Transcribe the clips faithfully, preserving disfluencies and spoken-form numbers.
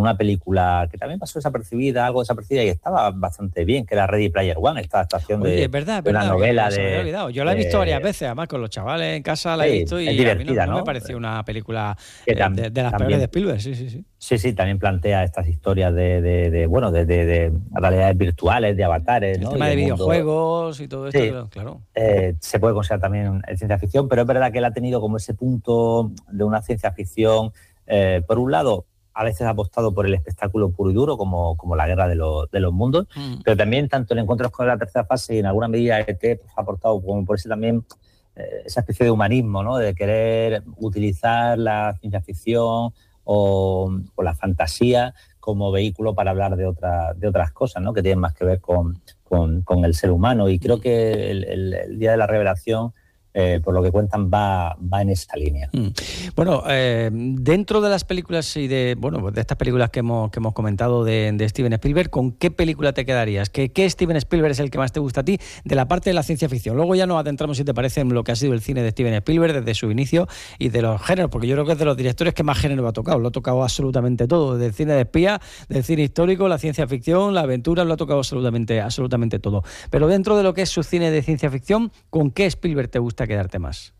una película que también pasó desapercibida, algo desapercibida y estaba bastante bien, que era Ready Player One, esta adaptación Oye, de, es verdad, es de una verdad, novela se me había de... olvidado. Yo la he visto de, varias veces, además con los chavales en casa la he sí, visto y es divertida, a mí no, no ¿no? me pareció una película Que eh, tam, de, de las también, peores de Spielberg, sí, sí, sí. Sí, sí, también plantea estas historias de, de, de bueno, de, de, de realidades virtuales, de avatares, El ¿no? tema Y de el mundo, videojuegos y todo esto, sí, claro. claro. Eh, se puede considerar también ciencia ficción, pero es verdad que él ha tenido como ese punto de una ciencia ficción, eh, por un lado, a veces ha apostado por el espectáculo puro y duro, como, como la guerra de, lo, de los mundos, mm. pero también tanto en Encuentros con la tercera fase y en alguna medida E T pues, ha aportado como por ese también eh, esa especie de humanismo, ¿no? De querer utilizar la ciencia ficción o, o la fantasía como vehículo para hablar de, otra, de otras cosas, ¿no? Que tienen más que ver con, con, con el ser humano. Y creo que el, el, el Día de la Revelación, eh, por lo que cuentan, va, va en esa línea. Mm. Bueno, eh, dentro de las películas y de bueno de estas películas que hemos, que hemos comentado de, de Steven Spielberg, ¿con qué película te quedarías? ¿Qué, ¿Qué Steven Spielberg es el que más te gusta a ti de la parte de la ciencia ficción? Luego ya nos adentramos, si te parece, en lo que ha sido el cine de Steven Spielberg desde su inicio y de los géneros, porque yo creo que es de los directores que más género ha tocado. Lo ha tocado absolutamente todo, desde el cine de espía, del cine histórico, la ciencia ficción, la aventura, lo ha tocado absolutamente, absolutamente todo. Pero dentro de lo que es su cine de ciencia ficción, ¿con qué Spielberg te gusta quedarte más?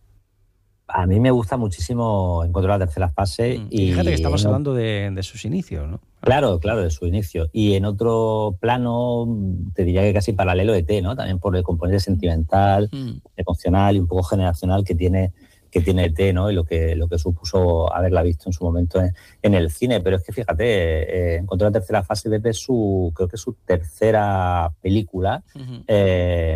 A mí me gusta muchísimo Encuentro la tercera fase. Mm. Y, y fíjate que estamos en, hablando de, de sus inicios, ¿no? Claro, claro, de su inicio. Y en otro plano, te diría que casi paralelo E T, ¿no? También por el componente sentimental, mm. emocional y un poco generacional que tiene que tiene E T, ¿no? Y lo que, lo que supuso haberla visto en su momento en, en el cine. Pero es que fíjate, eh, Encuentro la tercera fase de E T es su, creo que es su tercera película, uh-huh. eh,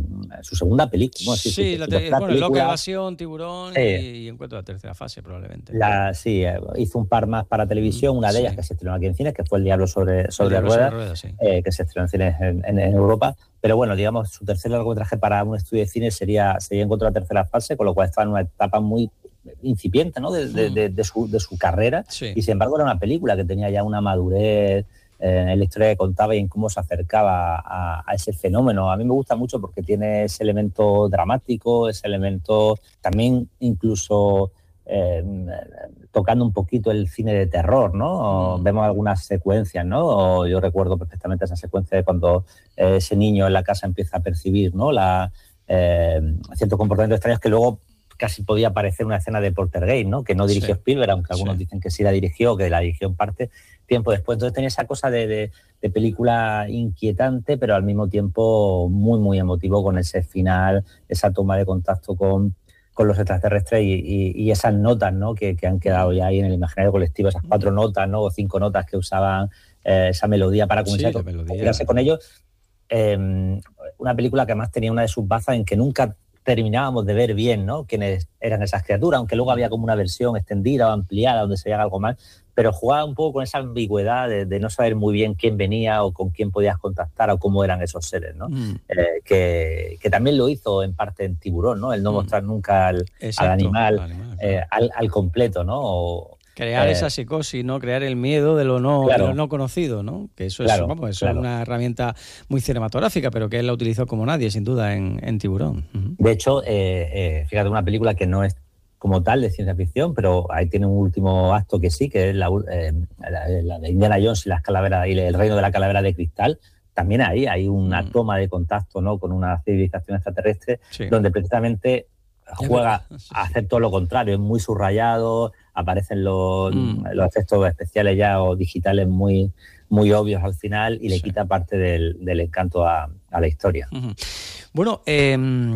su segunda película. Bueno, sí, sí, su, la su te, bueno, película, Loca Evasión, Tiburón eh, y, y Encuentro la tercera fase, probablemente. La, sí, hizo un par más para televisión, una de sí. ellas que se estrenó aquí en cines, que fue El Diablo sobre, sobre ruedas, rueda, sí. eh, que se estrenó en cines en, en, en Europa. Pero bueno, digamos, su tercer largometraje para un estudio de cine sería, sería Encuentro la tercera fase, con lo cual estaba en una etapa muy incipiente, ¿no? de, de, de, de, su, de su carrera, sí. y sin embargo era una película que tenía ya una madurez eh, en la historia que contaba y en cómo se acercaba a, a ese fenómeno. A mí me gusta mucho porque tiene ese elemento dramático, ese elemento también incluso eh, tocando un poquito el cine de terror, ¿no? Mm. Vemos algunas secuencias, ¿no? Yo recuerdo perfectamente esa secuencia de cuando eh, ese niño en la casa empieza a percibir, ¿no? La, eh, ciertos comportamientos extraños que luego casi podía parecer una escena de Poltergeist, ¿no? Que no dirigió sí. Spielberg, aunque algunos sí. dicen que sí la dirigió, que la dirigió en parte tiempo después. Entonces tenía esa cosa de, de, de película inquietante, pero al mismo tiempo muy, muy emotivo con ese final, esa toma de contacto con, con los extraterrestres y, y, y esas notas, ¿no? Que, que han quedado ya ahí en el imaginario colectivo, esas cuatro notas, ¿no? O cinco notas que usaban eh, esa melodía para comenzar sí, a comunicarse con ellos. Eh, una película que además tenía una de sus bazas en que nunca terminábamos de ver bien, ¿no? Quiénes eran esas criaturas, aunque luego había como una versión extendida o ampliada donde se veía algo más, pero jugaba un poco con esa ambigüedad de, de no saber muy bien quién venía o con quién podías contactar o cómo eran esos seres, ¿no? Mm. Eh, que, que también lo hizo en parte en Tiburón, ¿no? El no mostrar mm. nunca al, al animal, animal eh, claro. al, al completo, ¿no? O, Crear eh, esa psicosis, ¿no? Crear el miedo de lo no, claro. de lo no conocido, ¿no? Que eso, claro, es, vamos, eso claro. es una herramienta muy cinematográfica, pero que él la utilizó como nadie, sin duda, en, en Tiburón. Uh-huh. De hecho, eh, eh, fíjate, una película que no es como tal de ciencia ficción, pero ahí tiene un último acto que sí, que es la, eh, la, la de Indiana Jones y las calaveras y el reino de la calavera de cristal. También ahí hay una mm. toma de contacto, ¿no? Con una civilización extraterrestre, sí. donde precisamente juega a hacer todo lo contrario, es muy subrayado, aparecen los, mm. los efectos especiales ya o digitales muy, muy obvios al final y le sí. quita parte del, del encanto a, a la historia. Uh-huh. Bueno, eh,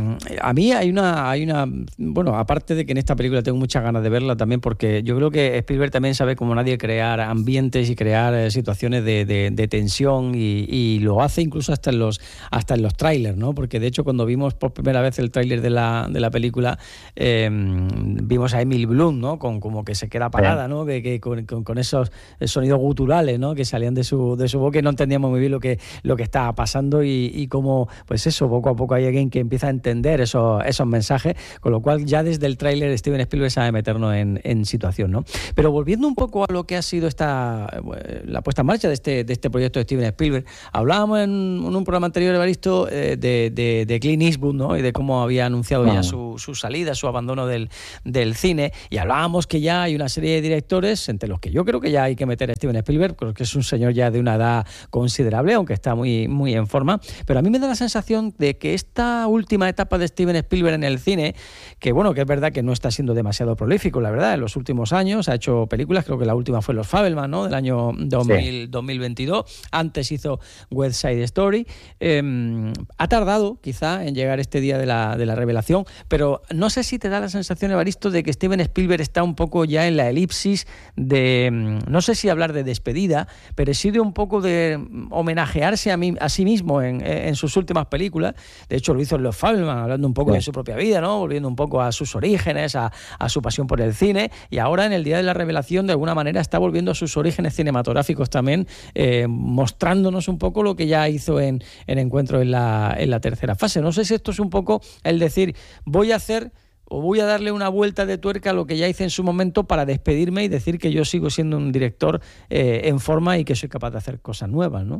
a mí hay una, hay una, bueno, aparte de que en esta película tengo muchas ganas de verla también, porque yo creo que Spielberg también sabe como nadie crear ambientes y crear eh, situaciones de, de, de tensión y, y lo hace incluso hasta en los, hasta en los trailers, ¿no? Porque de hecho cuando vimos por primera vez el tráiler de la, de la película, eh, vimos a Emily Blunt, ¿no? Con como que se queda parada, ¿no? Que, que con, con, con esos sonidos guturales, ¿no? Que salían de su, de su boca y no entendíamos muy bien lo que, lo que estaba pasando y, y cómo, pues eso, poco a poco poco hay alguien que empieza a entender esos, esos mensajes, con lo cual ya desde el tráiler Steven Spielberg sabe meternos en, en situación, ¿no? Pero volviendo un poco a lo que ha sido esta la puesta en marcha de este, de este proyecto de Steven Spielberg, hablábamos en, en un programa anterior, Evaristo, eh, de, de, de Clint Eastwood, ¿no? Y de cómo había anunciado no. ya su, su salida, su abandono del, del cine, y hablábamos que ya hay una serie de directores, entre los que yo creo que ya hay que meter a Steven Spielberg, creo que es un señor ya de una edad considerable, aunque está muy, muy en forma, pero a mí me da la sensación de que esta última etapa de Steven Spielberg en el cine, que bueno, que es verdad que no está siendo demasiado prolífico, la verdad, en los últimos años ha hecho películas, creo que la última fue Los Fabelmans, ¿no? Del año dos mil, sí. dos mil veintidós, antes hizo West Side Story, eh, ha tardado quizá en llegar este día de la, de la revelación, pero no sé si te da la sensación, Evaristo, de que Steven Spielberg está un poco ya en la elipsis de, no sé si hablar de despedida, pero sí de un poco de homenajearse a, mí, a sí mismo en, en sus últimas películas. De hecho lo hizo en Los Fabelmans, hablando un poco sí. de su propia vida, ¿no? Volviendo un poco a sus orígenes, a, a su pasión por el cine, y ahora en el día de la revelación de alguna manera está volviendo a sus orígenes cinematográficos también, eh, mostrándonos un poco lo que ya hizo en, en Encuentro en la, en la tercera fase. No sé si esto es un poco el decir, voy a hacer o voy a darle una vuelta de tuerca a lo que ya hice en su momento para despedirme y decir que yo sigo siendo un director eh, en forma y que soy capaz de hacer cosas nuevas, ¿no?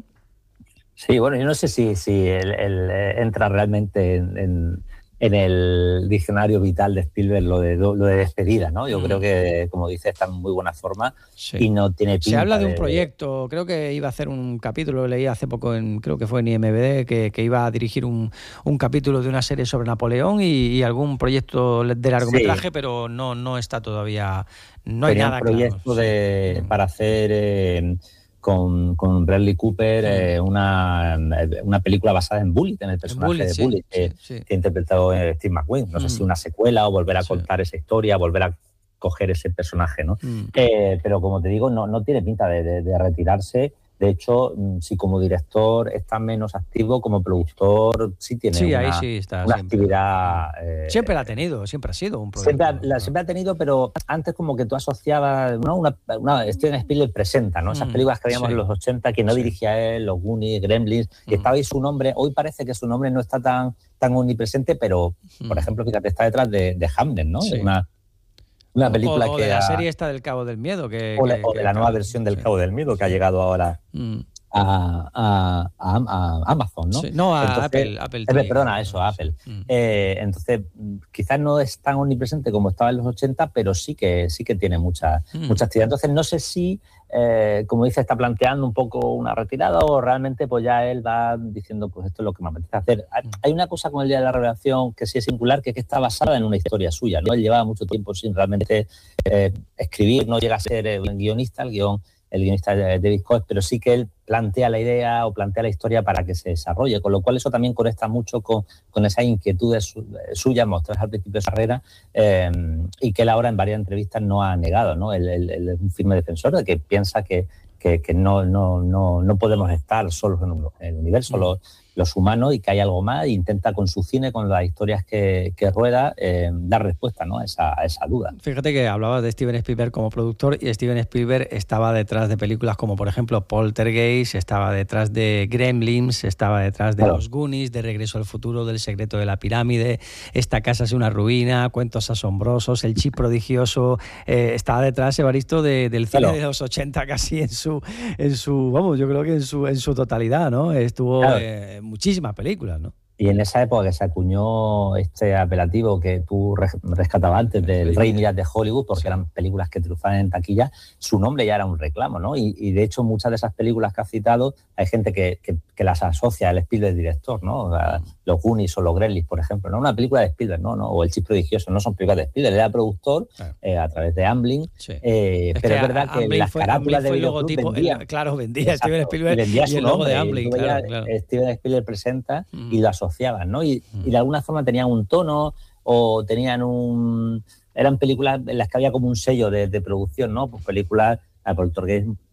Sí, bueno, yo no sé si, si él, él entra realmente en, en, en el diccionario vital de Spielberg lo de, lo de despedida, ¿no? Yo mm. creo que, como dice, está en muy buena forma sí. y no tiene pinta. Se habla de un de... proyecto, creo que iba a hacer un capítulo, lo leí hace poco, en, creo que fue en I M D B, que, que iba a dirigir un, un capítulo de una serie sobre Napoleón y, y algún proyecto de largometraje, sí. pero no, no está todavía, no Tenía hay nada un proyecto claro. de, sí. para hacer... Eh, Con, con Bradley Cooper, sí. eh, una, una película basada en Bullitt, en el personaje Bullitt, de sí, Bullitt, sí, sí. que ha interpretado Steve McQueen. No mm. sé si una secuela o volver a sí. contar esa historia, volver a coger ese personaje, ¿no? Mm. Eh, pero como te digo, no, no tiene pinta de, de, de retirarse. De hecho, si como director está menos activo, como productor sí tiene sí, una, ahí sí está, una siempre. actividad... Eh, siempre la ha tenido, siempre ha sido un proyecto. Siempre ha, la, siempre ha tenido, pero antes como que tú asociabas, ¿no? Una, una Steven Spielberg presenta, ¿no? Esas películas que veíamos sí. en los ochenta, que no sí. dirigía él, los Goonies, Gremlins, mm. y estaba ahí su nombre. Hoy parece que su nombre no está tan, tan omnipresente, pero, mm. por ejemplo, fíjate, está detrás de, de Hamden, ¿no? Sí. Una, Una película o, o que de la ha, serie esta del Cabo del Miedo. Que, o, que, la, o que de la nueva acaba, versión del sí. Cabo del Miedo que ha llegado ahora mm. a, a, a, a Amazon, ¿no? Sí. No, a entonces, Apple. Apple eh, perdona, eso, a Apple. Mm. Eh, entonces, quizás no es tan omnipresente como estaba en los ochenta, pero sí que, sí que tiene mucha, mm. mucha actividad. Entonces, no sé si, eh, como dice, está planteando un poco una retirada o realmente pues ya él va diciendo, pues esto es lo que me apetece hacer. Mm. Hay una cosa con el Día de la Revelación que sí es singular, que es que está basada en una historia suya, ¿no? Él llevaba mucho tiempo sin realmente eh, escribir, no llega a ser eh, un guionista, el guión el guionista de David Coates, pero sí que él plantea la idea o plantea la historia para que se desarrolle, con lo cual eso también conecta mucho con, con esas inquietudes su, suyas mostradas al principio de su carrera eh, y que él ahora en varias entrevistas no ha negado, ¿no? Él, él, él es un firme defensor de que piensa que, que, que no, no, no, no podemos estar solos en, un, en el universo, mm. los, los humanos, y que hay algo más, e intenta con su cine, con las historias que, que rueda, eh, dar respuesta, ¿no? a, esa, a esa duda. Fíjate que hablabas de Steven Spielberg como productor, y Steven Spielberg estaba detrás de películas como, por ejemplo, Poltergeist, estaba detrás de Gremlins, estaba detrás de claro. Los Goonies, de Regreso al Futuro, del Secreto de la Pirámide, Esta casa es una ruina, Cuentos asombrosos, El chip prodigioso, eh, estaba detrás, Evaristo, de, del cine claro. de los ochenta casi en su, en su, vamos, yo creo que en su, en su totalidad, ¿no? Estuvo... Claro. Eh, muchísimas películas, ¿no? Y en esa época que se acuñó este apelativo que tú rescatabas antes del Rey Midas de Hollywood, porque sí. eran películas que triunfaban en taquilla, su nombre ya era un reclamo, ¿no? Y, y de hecho muchas de esas películas que has citado hay gente que, que, que las asocia al Spielberg director, ¿no? O sea, los Goonies o los Gremlins, por ejemplo, ¿no? Una película de Spielberg, ¿no? ¿no? O El chip prodigioso, no son películas de Spielberg, era productor claro. eh, a través de Amblin, sí. eh, es pero es verdad que Amblin las fue, carátulas Amblin de videoclub vendía. El, claro, vendía Exacto, Steven Spielberg y, vendía y el logo de Amblin. Claro, claro. Steven Spielberg presenta mm. y lo asociaban, ¿no? Y, y de alguna forma tenían un tono o tenían un... Eran películas en las que había como un sello de, de producción, ¿no? Pues películas... El Poltergeist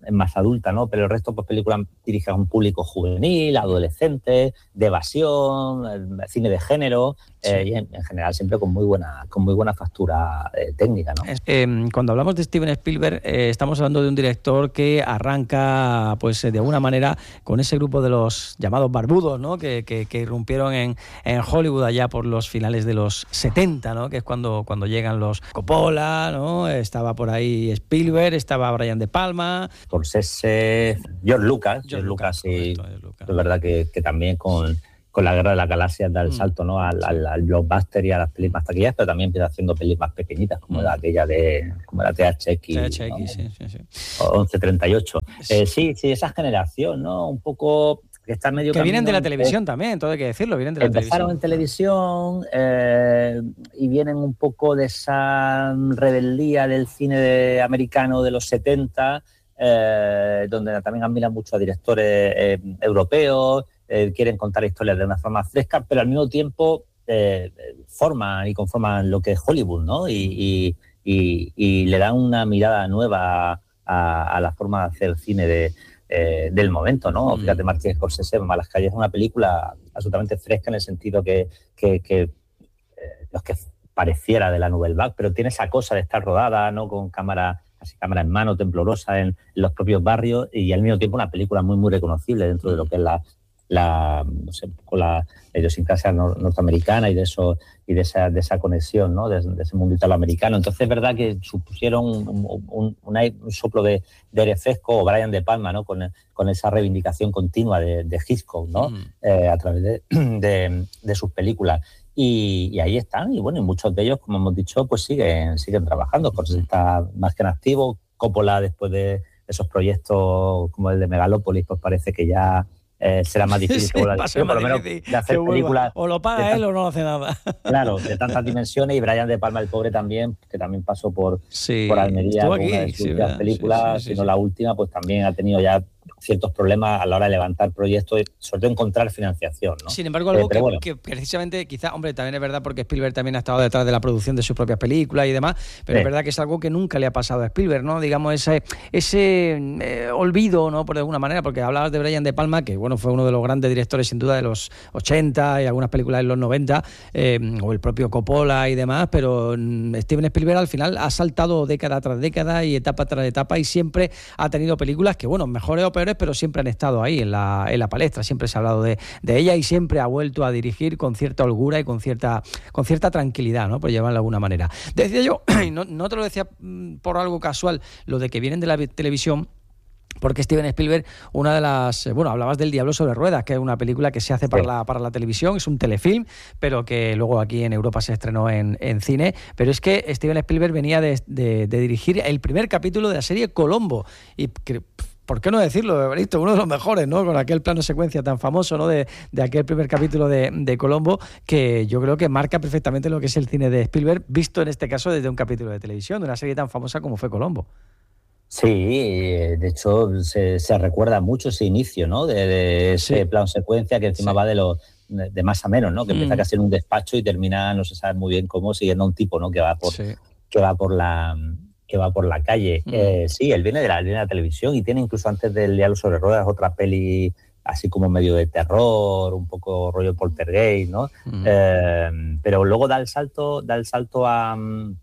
es más adulta, ¿no? Pero el resto, pues películas dirigidas a un público juvenil, adolescente, de evasión, cine de género, sí. eh, y en, en general siempre con muy buena, con muy buena factura eh, técnica, ¿no? Eh, cuando hablamos de Steven Spielberg, eh, estamos hablando de un director que arranca, pues de alguna manera, con ese grupo de los llamados barbudos, ¿no? Que, que, que irrumpieron en, en Hollywood allá por los finales de los setenta, ¿no? Que es cuando, cuando llegan los Coppola, ¿no? Estaba por ahí Spielberg, estaba Brian De Palma, Scorsese, George Lucas, George Lucas, sí, es verdad que, que también con, con la Guerra de las Galaxias da el mm. salto, ¿no? Al, al, al blockbuster y a las pelis más taquilleras, pero también empieza haciendo pelis más pequeñitas, como mm. la aquella de como la T H X, T H X, ¿no? sí, sí, sí. once treinta y ocho. Eh, sí, sí, esa generación, ¿no? Un poco que está medio que vienen de la televisión eh, también, todo hay que decirlo, vienen de la empezaron televisión. en televisión eh, y vienen un poco de esa rebeldía del cine de, americano de los setenta, eh, donde también admiran mucho a directores eh, europeos, eh, quieren contar historias de una forma fresca, pero al mismo tiempo eh, forman y conforman lo que es Hollywood, ¿no? Y, y, y, y le dan una mirada nueva a, a la forma de hacer cine de Eh, del momento, ¿no? Fíjate, Martin Scorsese, Malas calles es una película absolutamente fresca en el sentido que, que, que eh, los que pareciera de la Nouvelle Vague, pero tiene esa cosa de estar rodada, ¿no? Con cámara, casi cámara en mano, temblorosa en, en los propios barrios, y al mismo tiempo una película muy, muy reconocible dentro de lo que es la, la no sé, con la idiosincrasia nor- norteamericana y de eso y de esa de esa conexión, ¿no? De, de ese mundo italoamericano. Entonces es verdad que supusieron un, un, un, un soplo de, de aire fresco, o Brian De Palma, ¿no? Con, con esa reivindicación continua de, de Hitchcock, ¿no? Mm. Eh, a través de, de, de sus películas. Y, y ahí están, y bueno, y muchos de ellos, como hemos dicho, pues siguen siguen trabajando. Scorsese está más que en activo. Coppola, después de esos proyectos como el de Megalópolis, pues parece que ya Eh, será más difícil, sí, la dirección, por lo menos de hacer películas. O lo paga tan, él o no hace nada. Claro, de tantas dimensiones. Y Brian De Palma, el pobre, también, que también pasó por, sí, por Almería con aquí, una de sus sí, películas, sí, sí, sí, sino sí. la última, pues también ha tenido ya ciertos problemas a la hora de levantar proyectos y sobre todo encontrar financiación, ¿no? Sin embargo, algo eh, que, bueno. que precisamente, quizá, hombre, también es verdad porque Spielberg también ha estado detrás de la producción de sus propias películas y demás, pero sí. Es verdad que es algo que nunca le ha pasado a Spielberg, ¿no? Digamos, ese, ese eh, olvido, ¿no? Por alguna manera, porque hablabas de Brian De Palma, que bueno, fue uno de los grandes directores sin duda de los ochenta y algunas películas de los noventa, eh, o el propio Coppola y demás, pero Steven Spielberg al final ha saltado década tras década y etapa tras etapa y siempre ha tenido películas que, bueno, mejores o peores, pero siempre han estado ahí en la, en la palestra, siempre se ha hablado de, de ella y siempre ha vuelto a dirigir con cierta holgura y con cierta, con cierta tranquilidad, ¿no? Por llamarlo de alguna manera. Decía yo, no, no te lo decía por algo casual, lo de que vienen de la televisión, porque Steven Spielberg, una de las... Bueno, hablabas del Diablo sobre ruedas, que es una película que se hace para, sí. la, para la televisión, es un telefilm, pero que luego aquí en Europa se estrenó en, en cine. Pero es que Steven Spielberg venía de, de, de dirigir el primer capítulo de la serie Colombo. Y que, ¿por qué no decirlo, Evaristo? Uno de los mejores, ¿no? Con aquel plano secuencia tan famoso, ¿no? De, de aquel primer capítulo de, de Colombo, que yo creo que marca perfectamente lo que es el cine de Spielberg, visto en este caso desde un capítulo de televisión, de una serie tan famosa como fue Colombo. Sí, de hecho se, se recuerda mucho ese inicio, ¿no? De, de ese sí. plano secuencia que encima sí. va de los de, de más a menos, ¿no? Que mm. empieza casi en un despacho y termina, no se sabe muy bien cómo, siguiendo a un tipo, ¿no? Que va por sí. que va por la que va por la calle. Mm. Eh, sí, él viene de la línea de televisión y tiene incluso antes del Diablo sobre ruedas otra peli así como medio de terror, un poco rollo poltergeist, ¿no? Mm. Eh, pero luego da el salto, da el salto a,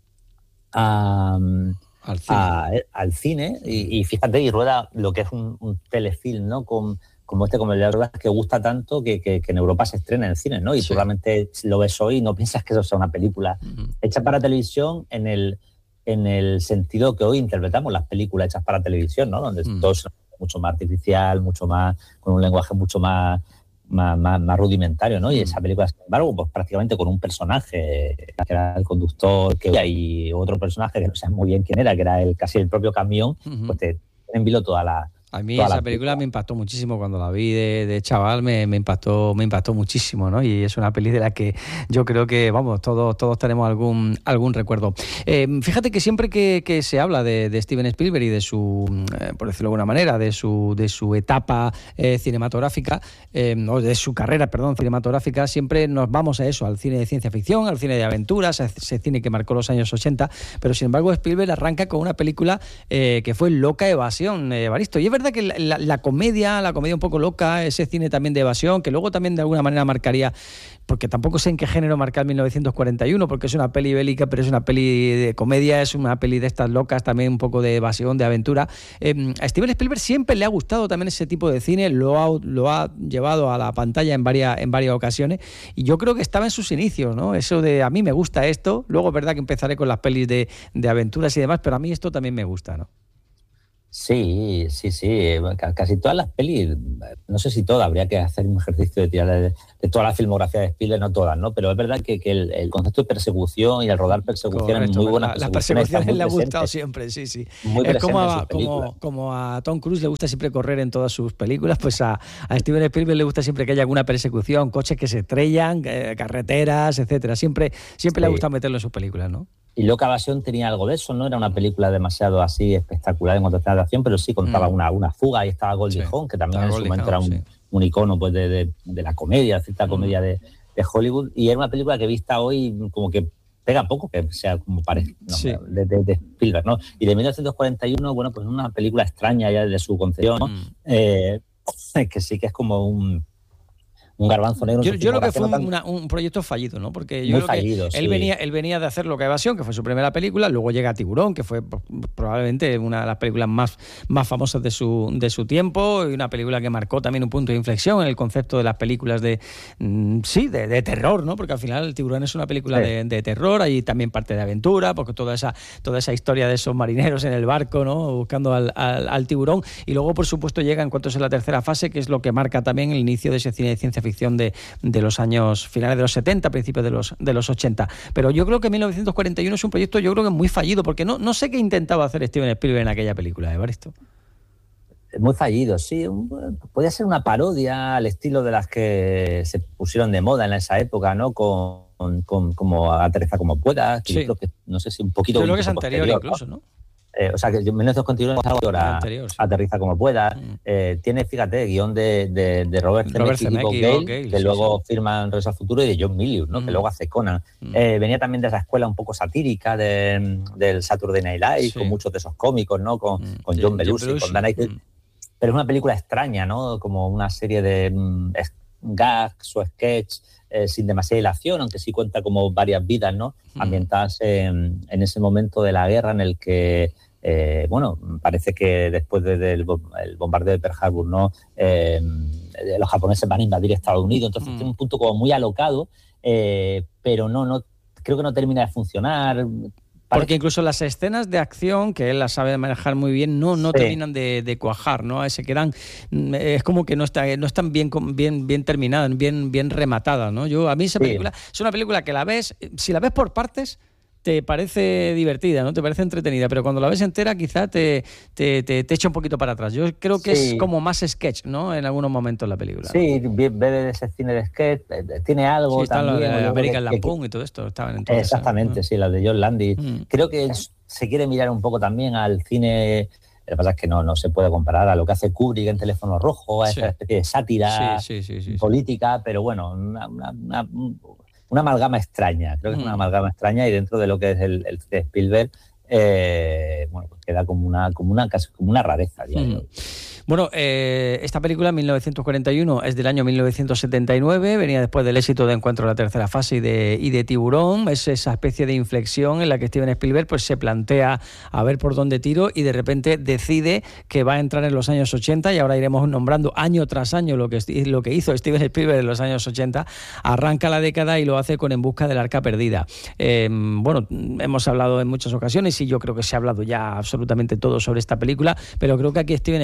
a Al cine, a, al cine y, y fíjate, y rueda lo que es un, un telefilm, ¿no? Con, como este, como el de ruedas, que gusta tanto que, que, que en Europa se estrena en cine, ¿no? Y sí. tú realmente lo ves hoy y no piensas que eso sea una película uh-huh. hecha para televisión en el, en el sentido que hoy interpretamos las películas hechas para televisión, ¿no? Donde uh-huh. todo es mucho más artificial, mucho más, con un lenguaje mucho más Más, más, más rudimentario, ¿no? Y esa película, sin embargo, pues prácticamente con un personaje que era el conductor que y otro personaje que no sé muy bien quién era, que era el casi el propio camión, uh-huh. pues te en vilo toda la A mí esa película me impactó muchísimo cuando la vi de, de chaval, me, me impactó me impactó muchísimo, ¿no? Y es una peli de la que yo creo que, vamos, todos todos tenemos algún algún recuerdo. Eh, fíjate que siempre que, que se habla de, de Steven Spielberg y de su, eh, por decirlo de alguna manera, de su de su etapa eh, cinematográfica, eh, o de su carrera, perdón, cinematográfica, siempre nos vamos a eso, al cine de ciencia ficción, al cine de aventuras, a ese cine que marcó los años ochenta, pero sin embargo Spielberg arranca con una película eh, que fue Loca Evasión, eh, Evaristo. Y es verdad que la, la, la comedia, la comedia un poco loca, ese cine también de evasión, que luego también de alguna manera marcaría, porque tampoco sé en qué género marcar mil novecientos cuarenta y uno, porque es una peli bélica, pero es una peli de comedia, es una peli de estas locas, también un poco de evasión, de aventura. Eh, a Steven Spielberg siempre le ha gustado también ese tipo de cine, lo ha, lo ha llevado a la pantalla en varias, en varias ocasiones, y yo creo que estaba en sus inicios, ¿no? Eso de a mí me gusta esto, luego es verdad que empezaré con las pelis de, de aventuras y demás, pero a mí esto también me gusta, ¿no? Sí, sí, sí. Casi todas las pelis, no sé si todas, habría que hacer un ejercicio de tirar de, de toda la filmografía de Spielberg, no todas, ¿no? Pero es verdad que, que el, el concepto de persecución y el rodar persecuciones, muy buenas la, persecuciones. Las persecuciones le ha gustado siempre, sí, sí. Muy es como a, como, como a Tom Cruise le gusta siempre correr en todas sus películas, pues a, a Steven Spielberg le gusta siempre que haya alguna persecución, coches que se estrellan, eh, carreteras, etcétera. Siempre, siempre sí. Le ha gustado meterlo en sus películas, ¿no? Y Loca Evasión tenía algo de eso, no era una película demasiado así espectacular en cuanto a escena de acción, pero sí contaba mm. una, una fuga. Ahí estaba Goldie sí. Hawn, que también en su momento era un, sí. un icono pues, de, de, de la comedia, cierta mm. comedia de, de Hollywood. Y era una película que vista hoy como que pega poco, que sea como parece, ¿no? sí. de, de, de Spielberg, ¿no? Y de mil novecientos cuarenta y uno, bueno, pues una película extraña ya de su concepción, ¿no? mm. eh, que sí que es como un... un garbanzo negro. Yo, yo creo que fue no tan... una, un proyecto fallido, ¿no? Porque yo Muy creo fallido, que él sí. venía, él venía de hacer Loca Evasión, que fue su primera película, luego llega Tiburón, que fue probablemente una de las películas más, más famosas de su, de su tiempo, y una película que marcó también un punto de inflexión en el concepto de las películas de mm, sí, de, de terror, ¿no? Porque al final Tiburón es una película sí. de, de terror, hay también parte de aventura, porque toda esa, toda esa historia de esos marineros en el barco, ¿no? Buscando al, al, al tiburón, y luego por supuesto llega en cuanto es la tercera fase, que es lo que marca también el inicio de ese cine de ciencia ficción de de los años finales de los setenta, principios de los de los ochenta. Pero yo creo que mil novecientos cuarenta y uno es un proyecto, yo creo que muy fallido, porque no, no sé qué intentaba hacer Steven Spielberg en aquella película, Evaristo. Muy fallido, sí. Podía ser una parodia al estilo de las que se pusieron de moda en esa época, ¿no? Con, con como Aterriza como puedas, que sí. Yo creo que, no sé si un poquito... Yo creo que es anterior incluso, ¿no? Eh, o sea, que mil novecientos cuarenta y uno es algo ahora, anterior, sí. Aterriza como pueda. Mm. Eh, tiene, fíjate, guión de, de, de Robert Zemeckis y Bob Gale, Gale, que sí, luego sí. firman Regreso al Futuro, y de John Milius, ¿no? Mm. Que luego hace Conan. Mm. Eh, venía también de esa escuela un poco satírica de, del Saturday Night Live, sí. con muchos de esos cómicos, ¿no? Con, mm. con John sí, Belushi, Belushi, con Dan Aykroyd. Mm. Pero es una película extraña, ¿no? Como una serie de mm, gags o sketch eh, sin demasiada ilación, aunque sí cuenta como varias vidas, ¿no? Mm. Ambientadas en, en ese momento de la guerra en el que Eh, bueno, parece que después del de, de el bombardeo de Pearl Harbor, ¿no? Eh, los japoneses van a invadir Estados Unidos, entonces mm. tiene un punto como muy alocado, eh, pero no, no, creo que no termina de funcionar. Porque incluso las escenas de acción, que él las sabe manejar muy bien, no, no sí. terminan de, de cuajar, ¿no? Se quedan, es como que no, está, no están bien, bien, bien terminadas, bien, bien rematadas, ¿no? Yo, a mí esa película sí. es una película que la ves, si la ves por partes, te parece divertida, ¿no? Te parece entretenida, pero cuando la ves entera quizá te, te, te, te echa un poquito para atrás. Yo creo que sí. es como más sketch, ¿no? En algunos momentos la película. Sí, ¿no? Bebe de ese cine de sketch, tiene algo sí, está también. Lo de American Lampoon y todo esto. Estaban en todo exactamente, esa, sí, la de John Landis. Mm. Creo que se quiere mirar un poco también al cine... Lo que pasa es que no, no se puede comparar a lo que hace Kubrick en Teléfono Rojo, a esa sí. especie de sátira sí, sí, sí, sí, política, sí. pero bueno, una... una, una Una amalgama extraña, creo que es una amalgama extraña, y dentro de lo que es el, el de Spielberg, eh, bueno, pues queda como una, como una, casi como una rareza. Mm. Bueno, eh, esta película, mil novecientos cuarenta y uno, es del año mil novecientos setenta y nueve, venía después del éxito de Encuentro de la tercera fase y de, y de Tiburón. Es esa especie de inflexión en la que Steven Spielberg pues, se plantea a ver por dónde tiro, y de repente decide que va a entrar en los años ochenta, y ahora iremos nombrando año tras año lo que, lo que hizo Steven Spielberg en los años ochenta. Arranca la década y lo hace con En busca del arca perdida. Eh, bueno, hemos hablado en muchas ocasiones, y yo creo que se ha hablado ya absolutamente todo sobre esta película, pero creo que aquí Steven Spielberg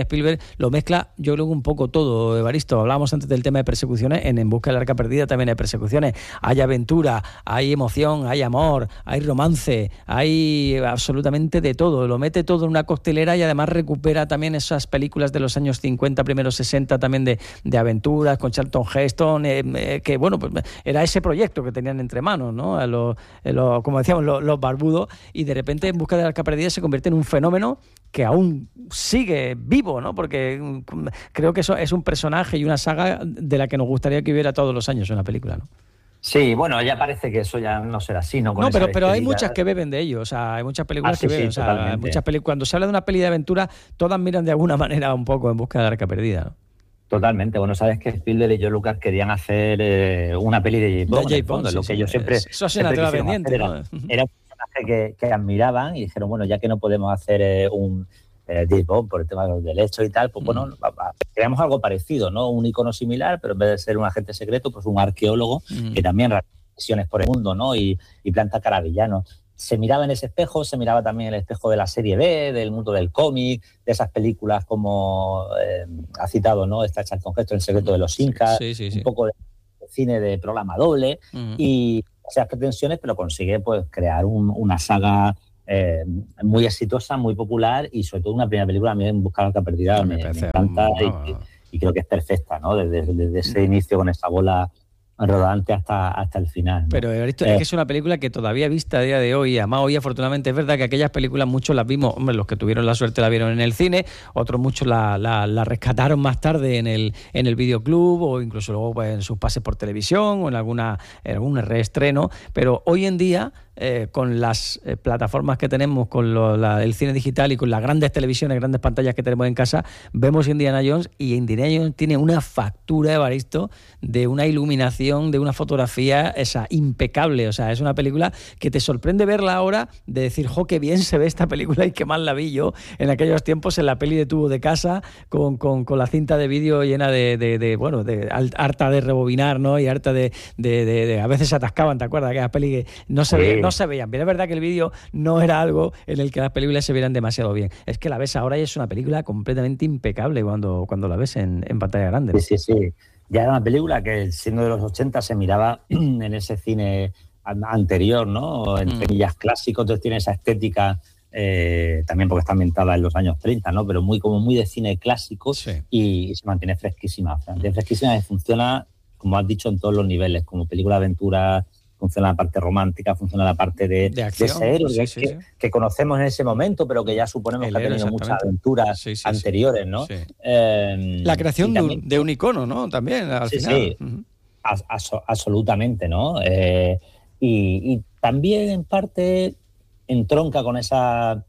lo mezcla, yo creo que un poco todo, Evaristo. Hablábamos antes del tema de persecuciones, en En busca del arca perdida también hay persecuciones, hay aventura, hay emoción, hay amor, hay romance, hay absolutamente de todo, lo mete todo en una coctelera y además recupera también esas películas de los años cincuenta, primeros sesenta también de, de aventuras, con Charlton Heston, eh, eh, que bueno, pues era ese proyecto que tenían entre manos, ¿no? A los, a los, como decíamos, los, los barbudos, y de repente En busca del arca perdida se convierte en un fenómeno que aún sigue vivo, ¿no? Porque creo que eso es un personaje y una saga de la que nos gustaría que hubiera todos los años una película, ¿no? Sí, bueno, ya parece que eso ya no será así, ¿no? Con no, pero, pero hay muchas que beben de ello, o sea, hay muchas películas ah, sí, que beben, sí, o sea, hay muchas películas, cuando se habla de una peli de aventura, todas miran de alguna manera un poco En busca del arca perdida, ¿no? Totalmente. Bueno, sabes que Spielberg y George Lucas querían hacer eh, una peli de James Bond, de James Bond, sí, lo sí, que ellos siempre... Eso ha sido una tela pendiente, ¿no? Era, era un personaje que, que admiraban y dijeron, bueno, ya que no podemos hacer eh, un... Eh, James Bond por el tema de los derechos y tal, pues bueno, mm. creamos algo parecido, ¿no? Un icono similar, pero en vez de ser un agente secreto, pues un arqueólogo mm. que también realiza misiones por el mundo, ¿no? Y, y planta cara a villanos. Se miraba en ese espejo, se miraba también el espejo de la serie B, del mundo del cómic, de esas películas como eh, ha citado, ¿no? Está Charlton Heston, El secreto de los Incas, sí, sí, sí. un poco de cine de programa doble mm. y esas pretensiones, pero consigue pues crear un, una saga Eh, muy exitosa, muy popular y sobre todo una primera película a mí En busca del arca perdida me, me, me encanta y, y creo que es perfecta, ¿no? Desde, desde ese inicio con esa bola rodante hasta, hasta el final, ¿no? Pero Evaristo, eh, es que es una película que todavía vista a día de hoy, además hoy afortunadamente es verdad que aquellas películas muchos las vimos, hombre, los que tuvieron la suerte la vieron en el cine, otros muchos la, la, la rescataron más tarde en el, en el videoclub o incluso luego pues, en sus pases por televisión o en alguna en algún reestreno, pero hoy en día Eh, con las eh, plataformas que tenemos, con lo, la, el cine digital y con las grandes televisiones, grandes pantallas que tenemos en casa, vemos Indiana Jones y Indiana Jones tiene una factura, Evaristo, de una iluminación, de una fotografía esa impecable, o sea, es una película que te sorprende verla ahora, de decir, jo, qué bien se ve esta película y qué mal la vi yo en aquellos tiempos en la peli de tubo de casa con, con, con la cinta de vídeo llena de, de, de bueno, de harta de rebobinar, ¿no? Y harta de, de, de, de a veces se atascaban, ¿te acuerdas? Aquella peli que no se ve, no se veían bien. Es verdad que el vídeo no era algo en el que las películas se vieran demasiado bien. Es que la ves ahora y es una película completamente impecable cuando, cuando la ves en, en pantalla grande, ¿no? Sí, sí, sí. Ya era una película que siendo de los ochenta se miraba en ese cine anterior, ¿no? En comillas mm. clásicos, entonces tiene esa estética eh, también porque está ambientada en los años treinta, ¿no? Pero muy como muy de cine clásico sí. y, y se mantiene fresquísima. Se mantiene fresquísima y funciona, como has dicho, en todos los niveles, como película de aventura. Funciona la parte romántica, funciona la parte de, de, acción, de ese héroe sí, sí, que, sí. que conocemos en ese momento, pero que ya suponemos el que ha tenido muchas aventuras sí, sí, anteriores, sí. ¿no? Sí. Eh, la creación también, de, de un icono, ¿no? También, al sí, final. Sí, uh-huh. as, as, absolutamente, ¿no? Eh, y, y también, en parte, entronca con esa,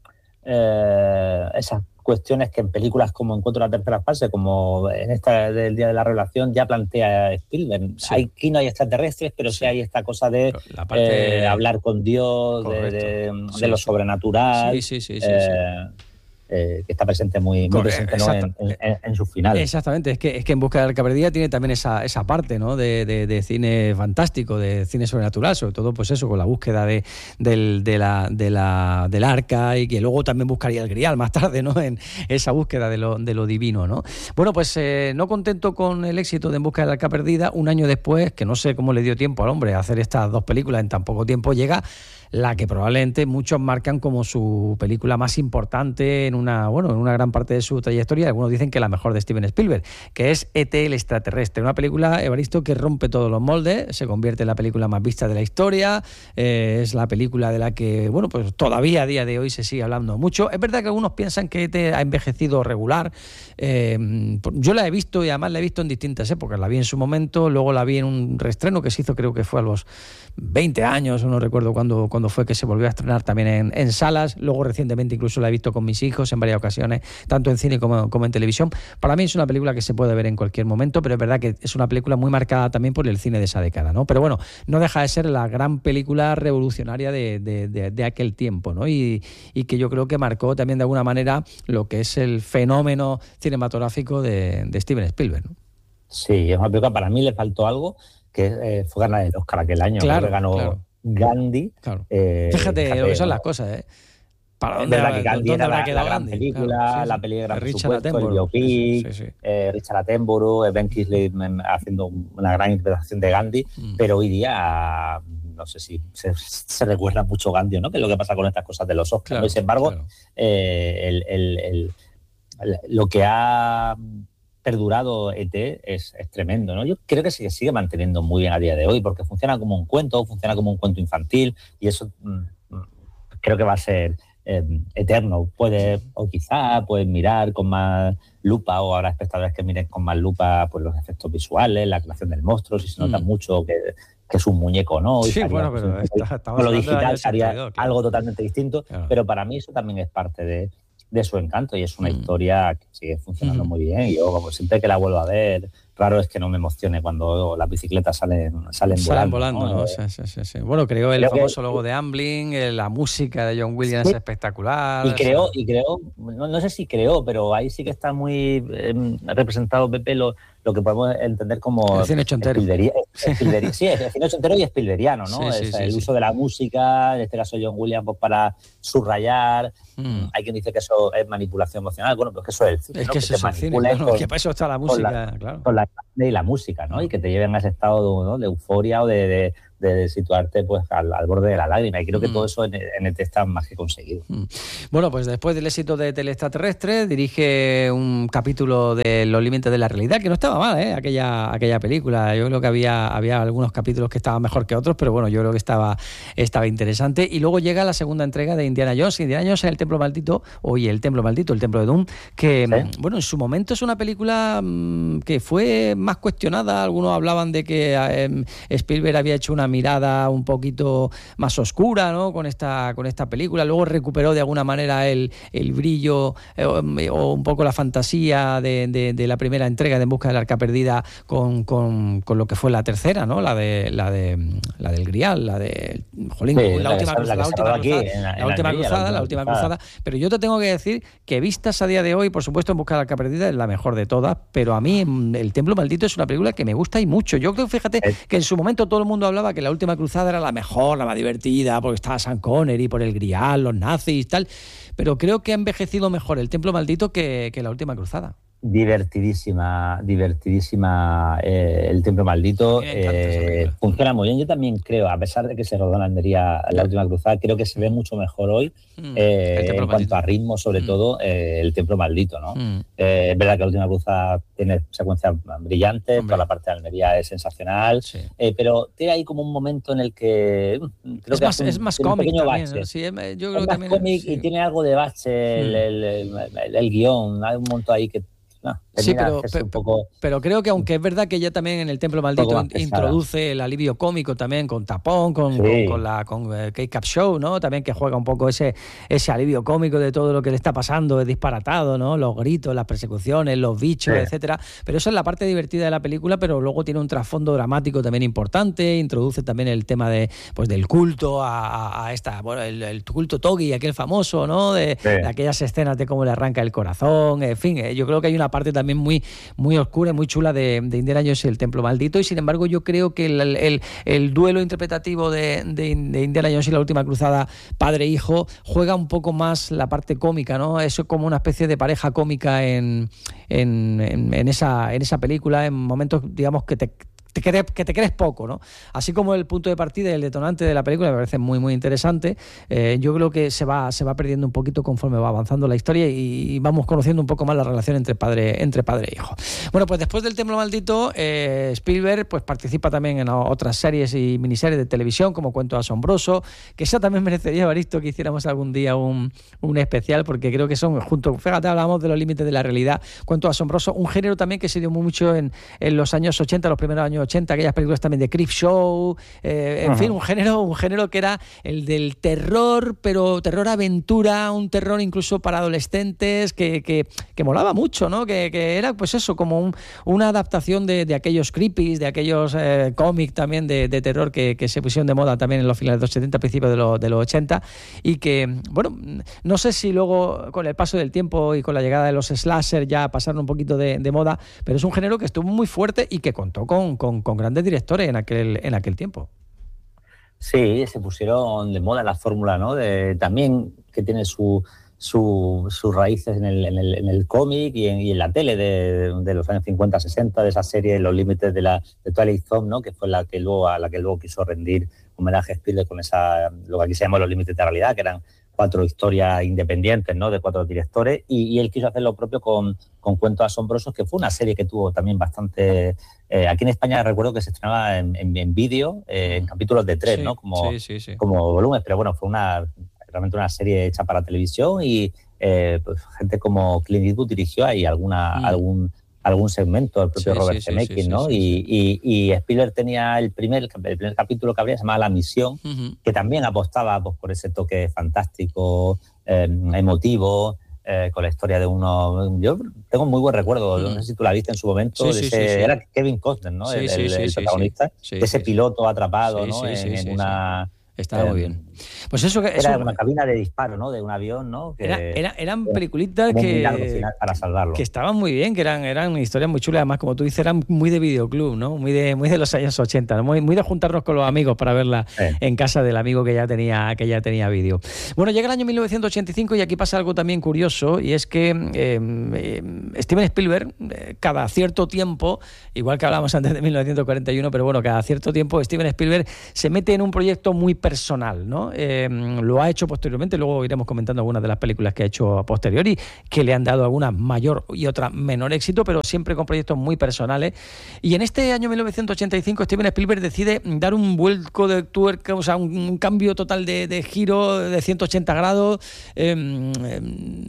eh, esas cuestiones que en películas como Encuentro en la tercera fase, como en esta del Día de la Revelación, ya plantea Spielberg. Sí. Hay, aquí no hay extraterrestres, pero sí, sí hay esta cosa de la parte... eh, hablar con Dios, de, de, sí, de lo sobrenatural. Sí, sí, sí, sí, eh, sí. Eh, que está presente muy, muy presente, ¿no? en, en, en sus finales. Exactamente, es que, es que En busca del arca perdida tiene también esa, esa parte, ¿no? de, de, de cine fantástico, de cine sobrenatural, sobre todo pues eso, con la búsqueda de, del, de la, de la, del arca y que luego también buscaría el grial más tarde, ¿no? En esa búsqueda de lo, de lo divino, ¿no? Bueno, pues eh, no contento con el éxito de En busca del arca perdida, un año después, que no sé cómo le dio tiempo al hombre a hacer estas dos películas en tan poco tiempo, llega la que probablemente muchos marcan como su película más importante en una, bueno, en una gran parte de su trayectoria. Algunos dicen que la mejor de Steven Spielberg, que es E T el extraterrestre. Una película, Evaristo, que rompe todos los moldes, se convierte en la película más vista de la historia, eh, es la película de la que, bueno, pues todavía a día de hoy se sigue hablando mucho. Es verdad que algunos piensan que E T ha envejecido regular. Eh, yo la he visto y además la he visto en distintas épocas. La vi en su momento, luego la vi en un reestreno que se hizo, creo que fue a los veinte años, no recuerdo cuándo, cuando fue que se volvió a estrenar también en, en salas. Luego recientemente incluso la he visto con mis hijos en varias ocasiones, tanto en cine como, como en televisión. Para mí es una película que se puede ver en cualquier momento, pero es verdad que es una película muy marcada también por el cine de esa década, ¿no? Pero bueno, no deja de ser la gran película revolucionaria de, de, de, de aquel tiempo, ¿no? Y, y que yo creo que marcó también de alguna manera lo que es el fenómeno cinematográfico de, de Steven Spielberg, ¿no? Sí, es una película, para mí le faltó algo, que eh, fue ganar el Oscar aquel año, claro, que ganó claro. Gandhi. Claro. Eh, fíjate, fíjate lo que son ¿no? las cosas, ¿eh? ¿Para es verdad que Gandhi era la, la gran película, claro, sí, sí. la peli de gran presupuesto, el biopic, sí, sí, sí. Eh, Richard Attenborough, Ben Kingsley haciendo una gran interpretación de Gandhi, mm. pero hoy día no sé si se, se recuerda mucho Gandhi, ¿no? Que es lo que pasa con estas cosas de los Oscars. Claro, ¿no? Sin embargo, claro. eh, el, el, el, el, lo que ha perdurado E T es, es tremendo, ¿no? Yo creo que se sigue manteniendo muy bien a día de hoy, porque funciona como un cuento, funciona como un cuento infantil, y eso mm, creo que va a ser eh, eterno. Puede, o quizá puedes mirar con más lupa, o habrá espectadores que miren con más lupa pues, los efectos visuales, la creación del monstruo, si se nota mm. mucho que, que es un muñeco, ¿no? Y sí, estaría, bueno, pero pues, está, con lo digital sería claro. algo totalmente distinto, claro. pero para mí eso también es parte de, de su encanto, y es una mm. historia que sigue funcionando mm. muy bien, y yo como siempre que la vuelvo a ver, raro es que no me emocione cuando las bicicletas salen, salen, salen volando. volando, ¿no? ¿no? Sí, sí, sí, sí. Bueno, creó el creo famoso que, logo de Amblin, la música de John Williams sí, es espectacular. Y creó, o sea... y creó no, no sé si creó, pero ahí sí que está muy eh, representado, Pepe, lo, lo que podemos entender como... El cine ochentero. Sí, el cine ochentero y Spielbergiano, ¿no? Sí, sí, es, sí, el sí. uso de la música, en este caso John Williams, pues, para subrayar. Mm. Hay quien dice que eso es manipulación emocional. Bueno, pues que eso es el cine, es ¿no? que, que eso es el cine, claro, con, que para eso está la música, la, claro. Con la y la música, ¿no? Y que te lleven a ese estado, ¿no? de euforia o de, de, de situarte pues al, al borde de la lágrima. Y creo que mm. todo eso en, en E T está más que conseguido. Mm. Bueno, pues después del éxito de Teleextraterrestre, dirige un capítulo de Los límites de la realidad, que no estaba mal, ¿eh? Aquella, aquella película. Yo creo que había, había algunos capítulos que estaban mejor que otros, pero bueno, yo creo que estaba, estaba interesante. Y luego llega la segunda entrega de Indiana Jones. Indiana Jones en el Templo Maldito, oye, el Templo Maldito, el Templo de Doom, que, ¿sí? bueno, en su momento es una película mmm, que fue más cuestionada. Algunos hablaban de que eh, Spielberg había hecho una mirada un poquito más oscura, ¿no? con esta con esta película. Luego recuperó de alguna manera el, el brillo eh, o un poco la fantasía de, de, de la primera entrega de En busca del arca perdida con, con, con lo que fue la tercera, ¿no? La de la de la del Grial, la de jolín, sí, la, la, última cruzada, la última cruzada, la, la última cruzada, la última cruzada. Pero yo te tengo que decir que vistas a día de hoy, por supuesto, En busca del arca perdida es la mejor de todas, pero a mí El Templo Maldito es una película que me gusta y mucho. Yo creo, fíjate, que en su momento todo el mundo hablaba que La última cruzada era la mejor, la más divertida, porque estaba Sean Connery, por el Grial, los nazis y tal, pero creo que ha envejecido mejor El Templo Maldito que, que La última cruzada. Divertidísima, divertidísima eh, El Templo Maldito, eh, funciona muy bien. Yo también creo, a pesar de que se rodó en Almería La última cruzada, creo que se ve mucho mejor hoy mm, eh, en cuanto maldito. a ritmo, sobre mm. todo eh, El Templo Maldito, ¿no? Mm. Eh, es verdad que La última cruzada tiene secuencias brillantes, toda la parte de Almería es sensacional, sí. eh, pero tiene ahí como un momento en el que creo es que más, un, es más cómic un pequeño también, bache. ¿no? Sí, yo creo es que más cómic sí. y tiene algo de bache, el, el, el, el, el guión, hay un monto ahí que No, sí, pero, pero, un poco... pero creo que aunque es verdad que ya también en El Templo Maldito introduce el alivio cómico también con Tapón, con, sí. con, con la con eh, K-Cap Show, ¿no? También que juega un poco ese, ese alivio cómico de todo lo que le está pasando, es disparatado, ¿no? Los gritos, las persecuciones, los bichos, sí. etcétera. Pero eso es la parte divertida de la película, pero luego tiene un trasfondo dramático también importante, introduce también el tema de pues del culto a, a esta, bueno, el, el culto Togi, aquel famoso, ¿no? De, sí. de aquellas escenas de cómo le arranca el corazón, en fin, eh, yo creo que hay una parte también muy, muy oscura y muy chula de, de Indiana Jones y el Templo Maldito, y sin embargo yo creo que el, el, el duelo interpretativo de, de, de Indiana Jones y la última cruzada padre-hijo juega un poco más la parte cómica, ¿no? Eso como una especie de pareja cómica en, en, en, en, esa, en esa película, en momentos, digamos, que te Te crees, que te crees poco, ¿no? Así como el punto de partida y el detonante de la película me parece muy, muy interesante. Eh, yo creo que se va, se va perdiendo un poquito conforme va avanzando la historia y, y vamos conociendo un poco más la relación entre padre, entre padre e hijo. Bueno, pues después del Templo Maldito, eh, Spielberg pues participa también en otras series y miniseries de televisión, como Cuento Asombroso, que esa también merecería, Evaristo, que hiciéramos algún día un, un especial, porque creo que son, junto, fíjate, hablamos de los límites de la realidad, Cuento Asombroso, un género también que se dio mucho en, en los años ochenta, los primeros años ochenta, aquellas películas también de Creepshow, eh, en uh-huh. fin, un género, un género que era el del terror, pero terror aventura, un terror incluso para adolescentes, que, que, que molaba mucho, ¿no? Que, que era, pues eso, como un, una adaptación de, de aquellos creepies, de aquellos eh, cómics también de, de terror que, que se pusieron de moda también en los finales de los setenta, principios de, lo, de los ochenta, y que, bueno, no sé si luego con el paso del tiempo y con la llegada de los slasher ya pasaron un poquito de, de moda, pero es un género que estuvo muy fuerte y que contó con, con, con grandes directores en aquel, en aquel tiempo. Sí, se pusieron de moda la fórmula, ¿no? De, también que tiene su, su, sus raíces en el, en el, en el cómic y en, y en la tele de, de los años cincuenta, sesenta, de esa serie Los límites de la de Twilight Zone, ¿no? Que fue la que luego a la que luego quiso rendir homenaje a Spielberg con esa, lo que aquí se llama Los límites de la realidad, que eran cuatro historias independientes, ¿no? De cuatro directores, y, y él quiso hacer lo propio con, con Cuentos Asombrosos, que fue una serie que tuvo también bastante... Eh, aquí en España recuerdo que se estrenaba en, en, en vídeo, eh, en capítulos de tres, sí, ¿no? Como, sí, sí, sí. como volúmenes, pero bueno, fue una realmente una serie hecha para televisión y eh, pues, gente como Clint Eastwood dirigió ahí alguna, mm. algún... algún segmento del propio sí, Robert sí, Zemeckis, sí, ¿no? Sí, sí, y, sí. Y, y Spielberg tenía el primer, el primer capítulo que habría, se llamaba La Misión, uh-huh. que también apostaba pues, por ese toque fantástico, eh, emotivo, eh, con la historia de uno... Yo tengo muy buen recuerdo, uh-huh. no sé si tú la viste en su momento, sí, de ese, sí, sí, sí. era Kevin Costner, ¿no? Sí, el, sí, el, sí, el sí, protagonista, sí, sí, de ese sí, piloto atrapado, sí, ¿no? Sí, en, sí, en sí, una... Sí. Estaba muy bien. Pues eso que era eso, una cabina de disparo, ¿no? De un avión, ¿no? Que era, era, eran peliculitas como que, un milagro final para salvarlo. que estaban muy bien, que eran, eran historias muy chulas, además, como tú dices, eran muy de videoclub, ¿no? Muy de, muy de los años ochenta, ¿no? Muy, muy de juntarnos con los amigos para verla sí. en casa del amigo que ya tenía, que ya tenía vídeo. Bueno, llega el año mil novecientos ochenta y cinco y aquí pasa algo también curioso, y es que eh, eh, Steven Spielberg, eh, cada cierto tiempo, igual que hablábamos antes de mil novecientos cuarenta y uno, pero bueno, cada cierto tiempo Steven Spielberg se mete en un proyecto muy personal, ¿no? Eh, lo ha hecho posteriormente, luego iremos comentando algunas de las películas que ha hecho a posteriori, que le han dado algunas mayor y otras menor éxito, pero siempre con proyectos muy personales. Y en este año mil novecientos ochenta y cinco Steven Spielberg decide dar un vuelco de tuerca, o sea, un, un cambio total de, de giro de ciento ochenta grados, eh, eh,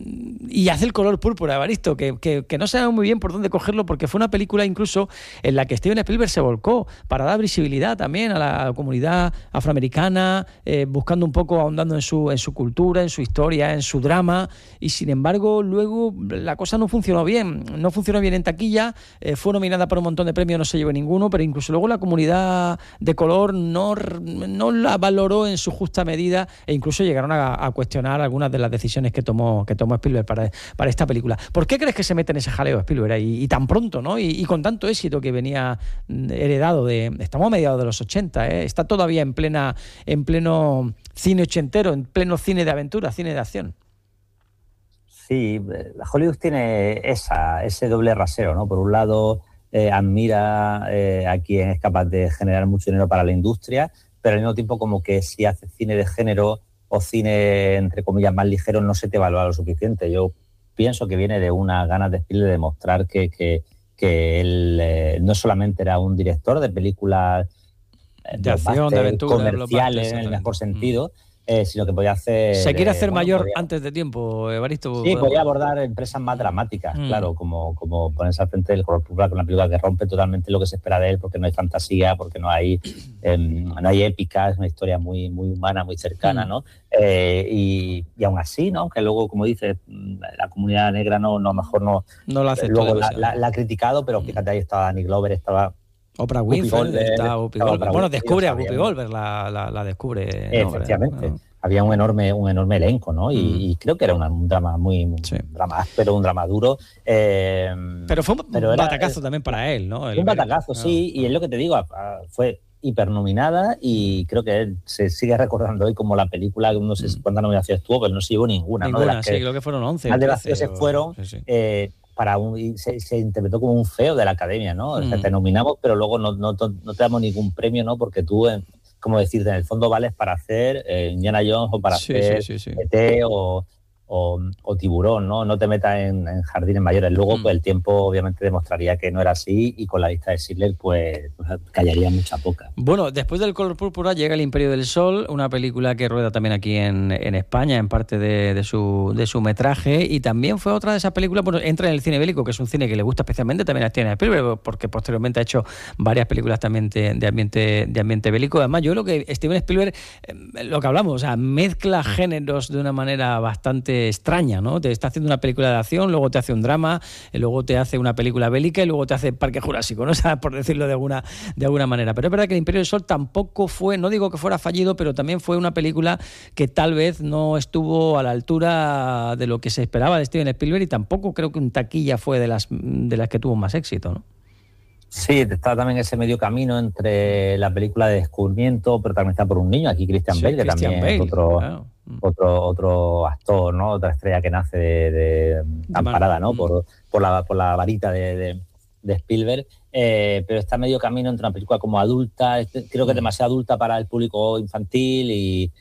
y hace El color púrpura, Evaristo, que, que, que no sabe muy bien por dónde cogerlo, porque fue una película incluso en la que Steven Spielberg se volcó para dar visibilidad también a la comunidad afroamericana, eh, buscando un poco, ahondando en su, en su cultura, en su historia, en su drama, y sin embargo luego la cosa no funcionó bien, no funcionó bien en taquilla, eh, fue nominada por un montón de premios, no se llevó ninguno, pero incluso luego la comunidad de color no, no la valoró en su justa medida, e incluso llegaron a, a cuestionar algunas de las decisiones que tomó, que tomó Spielberg para, para esta película. ¿Por qué crees que se mete en ese jaleo Spielberg y, y tan pronto, ¿no? Y, y con tanto éxito que venía heredado de... Estamos a mediados de los ochenta, ¿eh? Está todavía en plena en pleno cine ochentero, en pleno cine de aventura, cine de acción. Sí, Hollywood tiene esa, ese doble rasero, ¿no? Por un lado, eh, admira eh, a quien es capaz de generar mucho dinero para la industria, pero al mismo tiempo como que si haces cine de género o cine, entre comillas, más ligero, no se te valora lo suficiente. Yo pienso que viene de unas ganas de Spielberg de demostrar que, que, que él eh, no solamente era un director de películas de acción, de aventura, comerciales en el mejor sentido, eh, sino que podía hacer... Se quiere hacer eh, mayor bueno, podía, antes de tiempo, Evaristo. Sí, podía abordar empresas más dramáticas, mm. claro, como, como ponerse al frente del color púrpura con una película que rompe totalmente lo que se espera de él, porque no hay fantasía, porque no hay eh, no hay épica, es una historia muy, muy humana, muy cercana, mm. ¿no? Eh, y, y aún así, ¿no? Aunque luego, como dices, la comunidad negra no, no mejor no... No la aceptó. Luego la, la, la ha criticado, pero fíjate, ahí estaba Danny Glover, estaba... Oprah Winfrey, está Whoopi Goldberg. Bueno, descubre a Whoopi Goldberg, la, la, la descubre. Efectivamente. ¿no? Había un enorme, un enorme elenco, ¿no? Y, mm. y creo que era una, un drama muy, un sí. drama áspero, un drama duro. Eh, pero fue un pero batacazo era, también para él, ¿no? El un batacazo, ver, sí, no, y es lo que te digo, fue hipernominada y creo que él se sigue recordando hoy como la película, no sé mm. cuántas nominaciones tuvo, pero no se llevó ninguna. Ninguna, ¿no? De las sí, que, creo que fueron once. Más de las que se fueron... Sí, sí. Eh, para un, y se, se interpretó como un feo de la academia, ¿no? Mm. O sea, te nominamos, pero luego no, no, no te damos ningún premio, ¿no? Porque tú, en, como decirte, en el fondo vales para hacer eh, Indiana Jones o para sí, hacer sí, sí, sí. E T o, o, o Tiburón, ¿no? No te metas en, en jardines mayores. Luego, mm. pues el tiempo obviamente demostraría que no era así y con la lista de Schindler, pues, pues callaría mucha poca. Bueno, después del color púrpura llega El Imperio del Sol, una película que rueda también aquí en, en España, en parte de, de, su, de su metraje, y también fue otra de esas películas, bueno, entra en el cine bélico, que es un cine que le gusta especialmente también a Steven Spielberg, porque posteriormente ha hecho varias películas también de, de, ambiente, de ambiente bélico. Además, yo creo que Steven Spielberg, eh, lo que hablamos, o sea, mezcla géneros de una manera bastante extraña, ¿no? Te está haciendo una película de acción, luego te hace un drama, luego te hace una película bélica y luego te hace Parque Jurásico, ¿no? O sea, por decirlo de alguna, de alguna manera. Pero es verdad que El Imperio del Sol tampoco fue, no digo que fuera fallido, pero también fue una película que tal vez no estuvo a la altura de lo que se esperaba de Steven Spielberg, y tampoco creo que en taquilla fue de las, de las que tuvo más éxito, ¿no? Sí, está también ese medio camino entre la película de descubrimiento protagonizada por un niño, aquí Christian sí, Bale, que Christian también Bale, es otro, claro. otro otro actor, ¿no? Otra estrella que nace de, de amparada, ¿no? Por, por la por la varita de, de, de Spielberg, eh, pero está medio camino entre una película como adulta, creo que es demasiado adulta para el público infantil y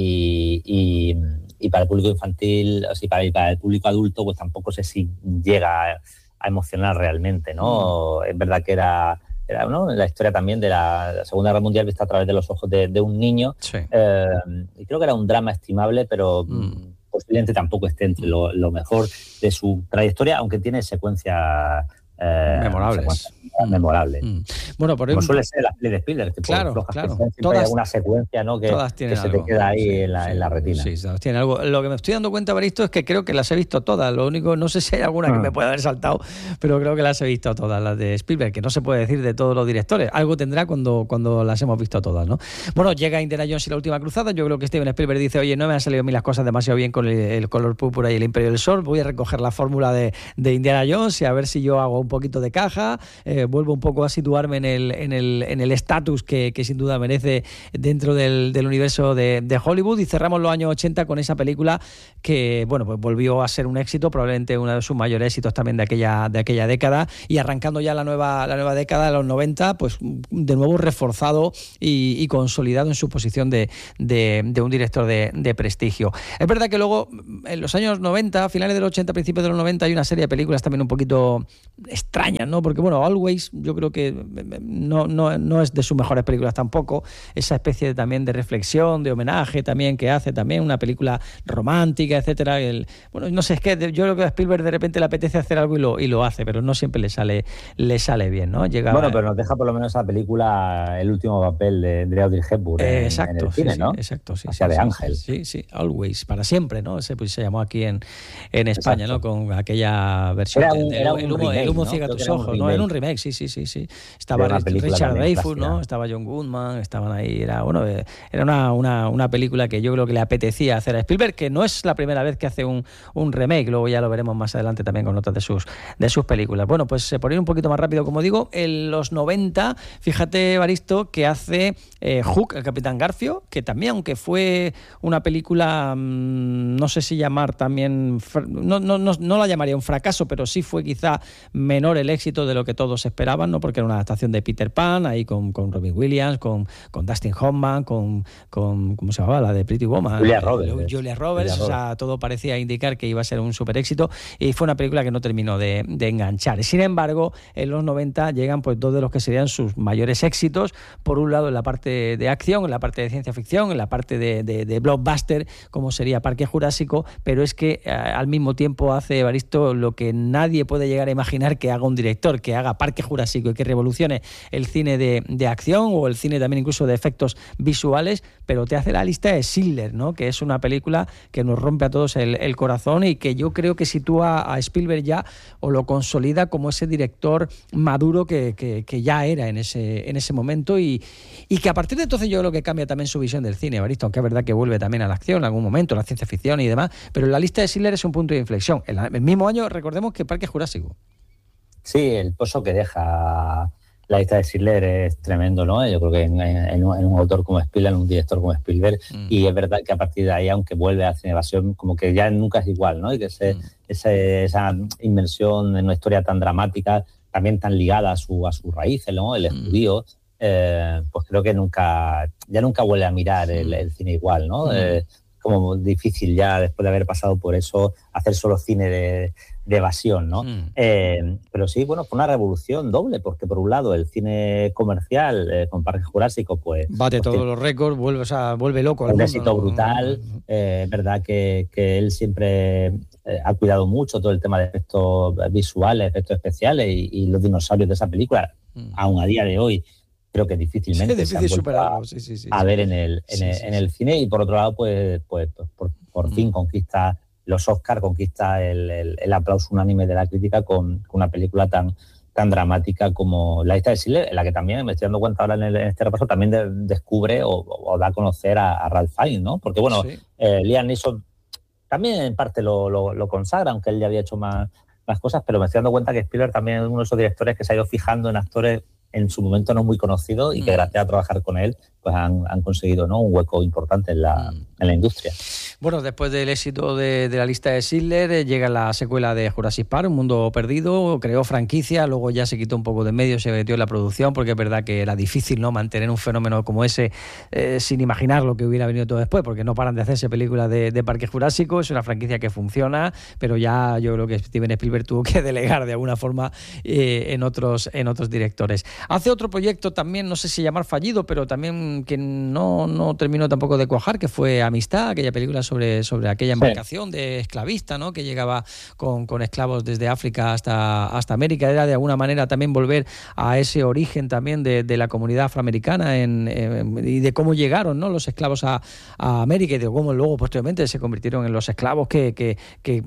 y, y, y para el público infantil, o sea, para, para el público adulto, pues tampoco sé si llega a, a emocionar realmente, ¿no? Mm. Es verdad que era, era ¿no? la historia también de la, la Segunda Guerra Mundial vista a través de los ojos de, de un niño. Sí. Eh, y creo que era un drama estimable, pero mm. posiblemente tampoco esté entre lo, lo mejor de su trayectoria, aunque tiene secuencias eh, memorables. Secuencias memorables. Mm. Bueno, por Como un... suele ser las pelis de Spielberg, que claro, por claro. Que sean, siempre todas, hay alguna secuencia, ¿no? que, que se algo. te queda ahí sí, en, la, sí, en la retina. Sí, todas tienen algo. Lo que me estoy dando cuenta, Baristo, es que creo que las he visto todas. Lo único, no sé si hay alguna que me pueda haber saltado, pero creo que las he visto todas, las de Spielberg, que no se puede decir de todos los directores. Algo tendrá cuando, cuando las hemos visto todas, ¿no? Bueno, llega Indiana Jones y la última cruzada. Yo creo que Steven Spielberg dice, oye, no me han salido a mí las cosas demasiado bien con el, el color púrpura y el Imperio del Sol. Voy a recoger la fórmula de, de Indiana Jones y a ver si yo hago un poquito de caja, eh, vuelvo un poco a situarme en el en el en el estatus que, que sin duda merece dentro del, del universo de, de Hollywood, y cerramos los años ochenta con esa película que, bueno, pues volvió a ser un éxito, probablemente uno de sus mayores éxitos también de aquella de aquella década, y arrancando ya la nueva la nueva década de los noventa, pues de nuevo reforzado y, y consolidado en su posición de, de, de un director de, de prestigio. Es verdad que luego en los años noventa, finales de los ochenta, principios de los noventa, hay una serie de películas también un poquito extrañas, ¿no? Porque bueno, Always, yo creo que no, no, no es de sus mejores películas tampoco, esa especie de, también de reflexión, de homenaje también que hace, también una película romántica, etcétera. El, bueno, no sé, es que yo creo que a Spielberg de repente le apetece hacer algo y lo, y lo hace, pero no siempre le sale le sale bien, ¿no? Llega, bueno, pero nos deja por lo menos esa película, el último papel de, de Audrey Hepburn en, eh, exacto, en el cine, sí, ¿no? Sí, exacto, sí. Hacia sí, de sí, Ángel. Sí, sí, Always, para siempre, ¿no? Ese pues, se llamó aquí en, en España, exacto. ¿no? Con aquella versión era un, de, era el, el humo, remake, el humo ¿no? ciega tus ojos, ¿no? Era un remake, sí, sí, sí, sí. Estaba Richard Dreyfuss, ¿no? Estaba John Goodman, estaban ahí, era bueno, era una, una, una película que yo creo que le apetecía hacer a Spielberg, que no es la primera vez que hace un, un remake, luego ya lo veremos más adelante también con otras de sus de sus películas. Bueno, pues por ir un poquito más rápido, como digo, en los noventa, fíjate, Evaristo, que hace eh, Hook, el Capitán Garfio, que también, aunque fue una película, mmm, no sé si llamar también, no, no, no, no la llamaría un fracaso, pero sí fue quizá menor el éxito de lo que todos esperaban, ¿no? Porque era una adaptación de Peter Pan, ahí con, con Robin Williams, con, con Dustin Hoffman, con, con, ¿cómo se llamaba? La de Pretty Woman. Julia Roberts. Julia Roberts, Julia o sea, Roberts. Todo parecía indicar que iba a ser un super éxito, y fue una película que no terminó de, de enganchar. Sin embargo, en los noventa llegan pues dos de los que serían sus mayores éxitos, por un lado en la parte de acción, en la parte de ciencia ficción, en la parte de, de, de blockbuster, como sería Parque Jurásico, pero es que eh, al mismo tiempo hace, Evaristo, lo que nadie puede llegar a imaginar que haga un director, que haga Parque Jurásico y que revolucione el cine de, de acción o el cine también incluso de efectos visuales, pero te hace la lista de Schindler, ¿no? Que es una película que nos rompe a todos el, el corazón y que yo creo que sitúa a Spielberg ya o lo consolida como ese director maduro que, que, que ya era en ese, en ese momento, y, y que a partir de entonces yo creo que cambia también su visión del cine, Evaristo, aunque es verdad que vuelve también a la acción en algún momento, la ciencia ficción y demás, pero la lista de Schindler es un punto de inflexión. El, el mismo año, recordemos, que Parque Jurásico. Sí, el pozo que deja la lista de Schindler es tremendo, ¿no? Yo creo que en, en, un, en un autor como Spielberg, en un director como Spielberg, mm. y es verdad que a partir de ahí, aunque vuelve a Cine Evasión, como que ya nunca es igual, ¿no? Y que ese, mm. ese, esa inmersión en una historia tan dramática, también tan ligada a su a sus raíces, ¿no? El mm. judío, eh, pues creo que nunca, ya nunca vuelve a mirar el, el cine igual, ¿no? Mm. Eh, como difícil ya, después de haber pasado por eso, hacer solo cine de, de evasión, ¿no? Mm. Eh, pero sí, bueno, fue una revolución doble, porque por un lado el cine comercial eh, con Parque Jurásico, pues... Bate pues, todos los récords, vuelve, o sea, vuelve loco al un mundo. Un éxito brutal, es eh, verdad que, que él siempre eh, ha cuidado mucho todo el tema de efectos visuales, efectos especiales y, y los dinosaurios de esa película, mm. aún a día de hoy, creo que difícilmente sí, difícil se han vuelto a, sí, sí, sí, a sí. ver en el, en, sí, el, sí, en el cine. Y por otro lado, pues, pues, pues por, por mm. fin conquista los Oscars, conquista el, el, el aplauso unánime de la crítica con, con una película tan, tan dramática como La lista de Schindler, en la que también, me estoy dando cuenta ahora en, el, en este repaso, también de, descubre o, o da a conocer a, a Ralph Fiennes, ¿no? Porque, bueno, sí. eh, Liam Neeson también en parte lo, lo, lo consagra, aunque él ya había hecho más, las cosas, pero me estoy dando cuenta que Spielberg también es uno de esos directores que se ha ido fijando en actores en su momento no muy conocidos y que gracias a trabajar con él pues han, han conseguido, ¿no?, un hueco importante en la, en la industria. Bueno, después del éxito de, de la lista de Schindler, eh, llega la secuela de Jurassic Park, Un mundo perdido, creó franquicia, luego ya se quitó un poco de medio, se metió en la producción, porque es verdad que era difícil, ¿no?, mantener un fenómeno como ese eh, sin imaginar lo que hubiera venido todo después, porque no paran de hacerse películas de, de Parque Jurásico, es una franquicia que funciona, pero ya yo creo que Steven Spielberg tuvo que delegar de alguna forma eh, en, otros, en otros directores. Hace otro proyecto también, no sé si llamar fallido, pero también que no, no terminó tampoco de cuajar, que fue Amistad, aquella película sobre, sobre aquella embarcación sí. de esclavista, ¿no?, que llegaba con, con esclavos desde África hasta, hasta América. Era de alguna manera también volver a ese origen también de, de la comunidad afroamericana en, en, y de cómo llegaron, ¿no?, los esclavos a, a América y de cómo luego posteriormente se convirtieron en los esclavos que, que, que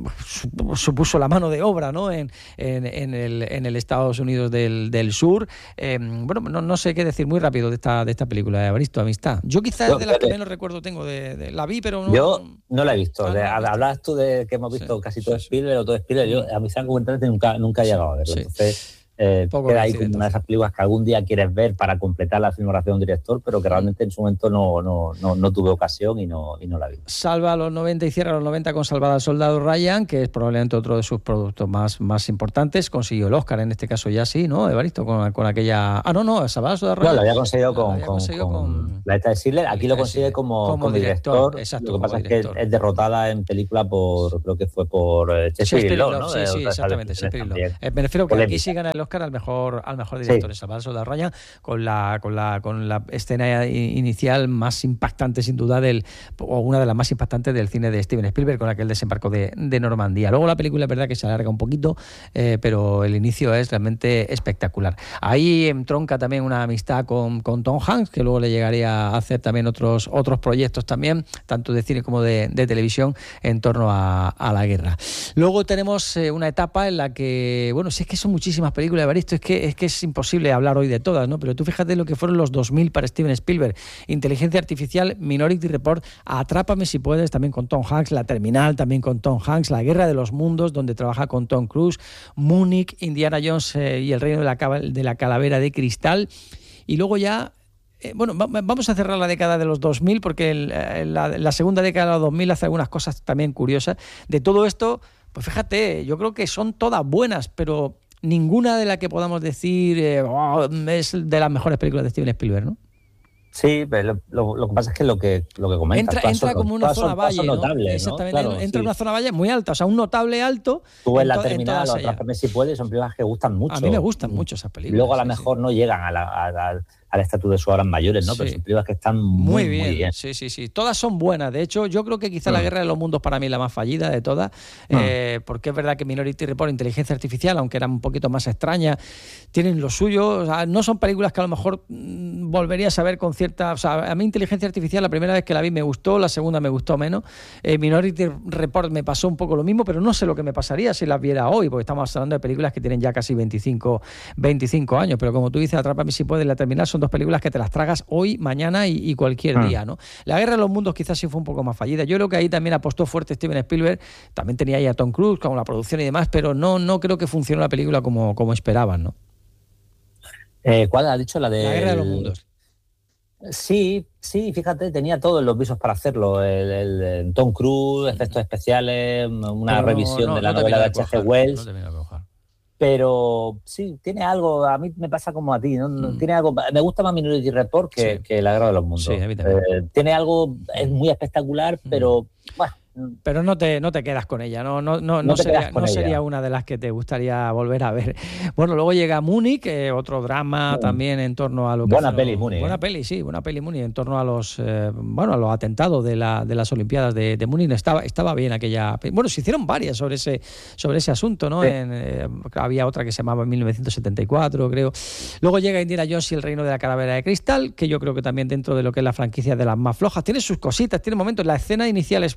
supuso la mano de obra, ¿no?, en, en, en, el, en el Estados Unidos del, del Sur. Eh, bueno, no, no sé qué decir muy rápido de esta, de esta película, Evaristo, Amistad. Yo quizás es de las que menos recuerdo tengo, de, de, la vi, pero no... Yo no la he visto. Ah, de, no, hablabas tú de que hemos visto sí, casi todo sí, Spielberg o todo Spielberg. Yo, Amistad, concretamente, nunca, nunca he llegado a verlo. Sí. Entonces... Eh, queda ahí como una de esas películas que algún día quieres ver para completar la filmografía de un director, pero que realmente en su momento no, no, no, no tuve ocasión y no, y no la vi. Salva a los noventa y cierra a los noventa con Salvada al Soldado Ryan, que es probablemente otro de sus productos más, más importantes. Consiguió el Oscar, en este caso ya sí, ¿no, Evaristo? Con, con aquella... Ah, no, no, Salvada al Soldado Ryan. No, lo había conseguido con, había conseguido con, con la esta de Schindler. Aquí lo consigue como, como, como director. director. Exacto, lo que pasa director. es que es derrotada en película por, creo que fue por Shakespeare Law, ¿no? Sí, sí, sí, exactamente, Shakespeare Law. Eh, me refiero que aquí sí gana el Oscar al mejor al mejor director, sí. Salvador Soldado Ryan, con la, con la con la escena inicial más impactante sin duda del, o una de las más impactantes del cine de Steven Spielberg, con aquel desembarco de, de Normandía. Luego la película es verdad que se alarga un poquito, eh, pero el inicio es realmente espectacular. Ahí entronca también una amistad con, con Tom Hanks, que luego le llegaría a hacer también otros, otros proyectos también, tanto de cine como de, de televisión, en torno a, a la guerra. Luego tenemos eh, una etapa en la que, bueno, si es que son muchísimas películas, Evaristo, es que es que es imposible hablar hoy de todas, ¿no? Pero tú fíjate lo que fueron los dos mil para Steven Spielberg: Inteligencia Artificial, Minority Report, Atrápame si puedes, también con Tom Hanks, La Terminal, también con Tom Hanks, La Guerra de los Mundos, donde trabaja con Tom Cruise, Múnich, Indiana Jones eh, y el Reino de la, de la Calavera de Cristal. Y luego ya... Eh, bueno, va, vamos a cerrar la década de los dos mil, porque el, la, la segunda década de los dos mil hace algunas cosas también curiosas. De todo esto, pues fíjate, yo creo que son todas buenas, pero ninguna de las que podamos decir eh, oh, es de las mejores películas de Steven Spielberg, ¿no? Sí, pero lo, lo, lo que pasa es que lo que, lo que comentas... Entra, entra son, como una zona son, valle, son ¿no? Notables, Exactamente, ¿no? Claro, entra en sí. una zona valle muy alta, o sea, un notable alto... Tú en, en La to, Terminal o Atrápame si puedes, son películas que gustan mucho. A mí me gustan mucho esas películas. Luego a lo sí, mejor sí. no llegan a la... A, a, al estatus de sus obras mayores, ¿no? Sí. Pero son películas que están muy, muy, bien. muy bien. Sí, sí, sí. Todas son buenas. De hecho, yo creo que quizá mm. La Guerra de los Mundos para mí es la más fallida de todas, mm. eh, porque es verdad que Minority Report, Inteligencia Artificial, aunque era un poquito más extraña, tienen lo suyo. O sea, no son películas que a lo mejor mmm, volverías a ver con cierta... O sea, a mí Inteligencia Artificial, la primera vez que la vi me gustó, la segunda me gustó menos. Eh, Minority Report me pasó un poco lo mismo, pero no sé lo que me pasaría si las viera hoy, porque estamos hablando de películas que tienen ya casi veinticinco, veinticinco años. Pero como tú dices, Atrápame si puedes, La Terminal, son dos películas que te las tragas hoy, mañana y, y cualquier ah. día, ¿no? La Guerra de los Mundos quizás sí fue un poco más fallida. Yo creo que ahí también apostó fuerte Steven Spielberg, también tenía ahí a Tom Cruise con la producción y demás, pero no, no creo que funcionó la película como, como esperaban, ¿no? Eh, ¿Cuál ha dicho? La de... La Guerra de los Mundos. Sí, sí, fíjate, tenía todos los visos para hacerlo. El, el, el Tom Cruise, efectos especiales, una pero revisión no, no, de la no novela de H G Wells. No Pero sí, tiene algo, a mí me pasa como a ti, ¿no? Mm. Tiene algo, me gusta más Minority Report que, sí. que La Guerra de los Mundos. Sí, a mí también. Eh, tiene algo, es muy espectacular, mm. pero bueno. Pero no te, no te quedas con ella, no, no, no, no, no, sería, no sería una de las que te gustaría volver a ver. Bueno, luego llega Múnich, eh, otro drama mm. también en torno a lo que... Buena peli, Múnich. Buena peli, sí, buena peli Múnich, en torno a los eh, bueno, a los atentados de, la, de las Olimpiadas de, de Múnich. Estaba, estaba bien aquella... Bueno, se hicieron varias sobre ese, sobre ese asunto, ¿no? Sí. En, eh, había otra que se llamaba mil novecientos setenta y cuatro, creo. Luego llega Indiana Jones y el Reino de la Calavera de Cristal, que yo creo que también dentro de lo que es la franquicia de las más flojas. Tiene sus cositas, tiene momentos. La escena inicial es buenísima,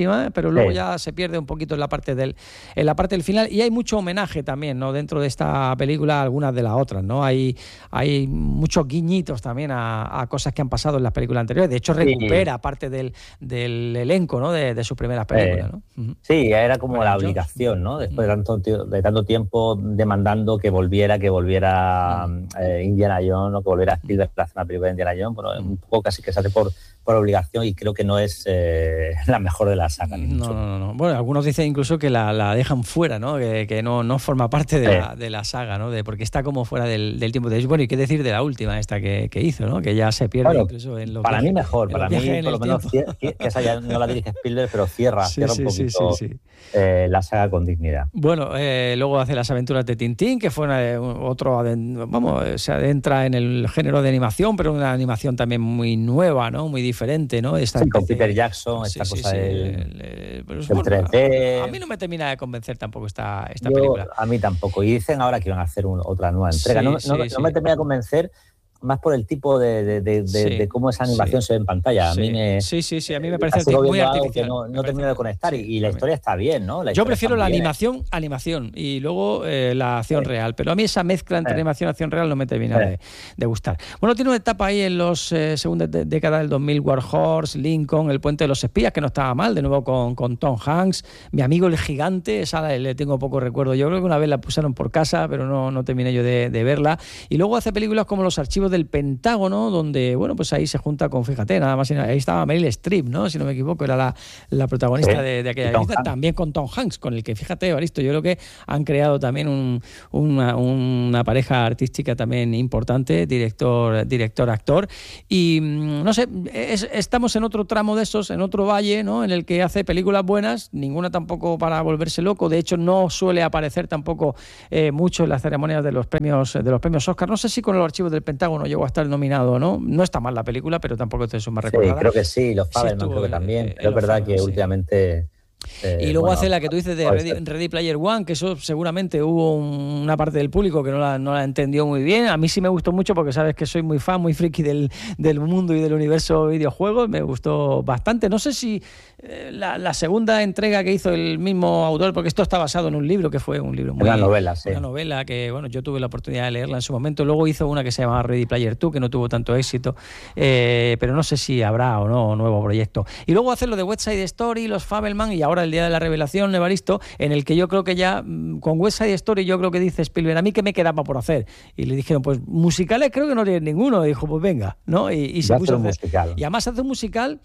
buenísima, pero luego sí. ya se pierde un poquito en la parte del en la parte del final, y hay mucho homenaje también, ¿no? Dentro de esta película, algunas de las otras, ¿no? Hay, hay muchos guiñitos también a, a cosas que han pasado en las películas anteriores. De hecho, recupera sí. parte del, del elenco, ¿no? De, de sus primeras películas, ¿no? Uh-huh. Sí, era como bueno, la obligación, ¿no? Después uh-huh. de, tanto, de tanto tiempo demandando que volviera, que volviera uh-huh. eh, Indiana Jones, o que volviera Spielberg a hacer una película de Indiana Jones. Bueno, uh-huh. un poco casi que se hace por, por obligación, y creo que no es eh, la mejor de la saga. No, no, no. Bueno, algunos dicen incluso que la, la dejan fuera, ¿no? Que, que no, no forma parte de, sí. la, de la saga, ¿no? De, porque está como fuera del, del tiempo de... Bueno, y qué decir de la última esta que, que hizo, ¿no? Que ya se pierde bueno, incluso en los para viajes, mí mejor, para mí por lo menos cier- que esa ya no la dirige Spielberg, pero cierra, sí, cierra sí, un poquito sí, sí, sí. Eh, la saga con dignidad. Bueno, eh, luego hace Las aventuras de Tintín, que fue una, otro, vamos, se adentra en el género de animación, pero una animación también muy nueva, ¿no? Muy diferente, ¿no? Esta sí, con Peter Jackson, esta sí, cosa sí, del, el, el, el bueno, tres D. A mí no me termina de convencer tampoco esta, esta Yo, película. A mí tampoco. Y dicen ahora que iban a hacer un, otra nueva entrega. Sí, no, sí, no, sí. no me termina de convencer, más por el tipo de, de, de, sí, de, de cómo esa animación sí, se ve en pantalla. A sí, mí me, sí, sí, sí, a mí me parece muy artificial. No, no termino de conectar, sí, y, y la historia está bien, ¿no? La Yo prefiero la bien. animación, animación, y luego eh, la acción sí. real, pero a mí esa mezcla entre sí. animación y acción real no me termina sí. de, de gustar. Bueno, tiene una etapa ahí en los eh, segundas de, décadas del dos mil, War Horse, Lincoln, El puente de los espías, que no estaba mal, de nuevo con, con Tom Hanks, Mi amigo el gigante, esa le tengo poco recuerdo. Yo creo que una vez la pusieron por casa, pero no, no terminé yo de, de verla. Y luego hace películas como Los archivos del Pentágono, donde, bueno, pues ahí se junta con, fíjate, nada más, ahí estaba Meryl Streep, ¿no? Si no me equivoco, era la, la protagonista sí. de, de aquella película, también con Tom Hanks, con el que, fíjate, Evaristo, yo creo que han creado también un, una, una pareja artística también importante, director, director, actor, y no sé, es, estamos en otro tramo de esos, en otro valle, ¿no? En el que hace películas buenas, ninguna tampoco para volverse loco. De hecho, no suele aparecer tampoco eh, mucho en las ceremonias de los premios de los premios Oscar. No sé si con Los archivos del Pentágono llegó a estar nominado o no. No está mal la película, pero tampoco es más recordada. Sí, creo que sí, los Fabelman sí creo que también. Eh, pero es verdad Fabelman, que sí. últimamente... Eh, y luego bueno, hace la que tú dices de Ready, Ready Player One, que eso seguramente hubo un, una parte del público que no la, no la entendió muy bien. A mí sí me gustó mucho porque sabes que soy muy fan, muy friki del, del mundo y del universo videojuegos. Me gustó bastante. No sé si eh, la, la segunda entrega que hizo el mismo autor, porque esto está basado en un libro que fue un libro muy... Una novela, sí. Una novela que, bueno, yo tuve la oportunidad de leerla en su momento. Luego hizo una que se llamaba Ready Player dos, que no tuvo tanto éxito. Eh, pero no sé si habrá o no un nuevo proyecto. Y luego hace lo de West Side Story, los Fabelman, y ahora el día de la revelación, Evaristo, en el que yo creo que ya con West Side Story yo creo que dice Spielberg, a mí que me quedaba por hacer, y le dijeron, pues musicales creo que no tiene ninguno, y dijo, pues venga, ¿no? Y, y se puso a hacer, musical. Y además hace un musical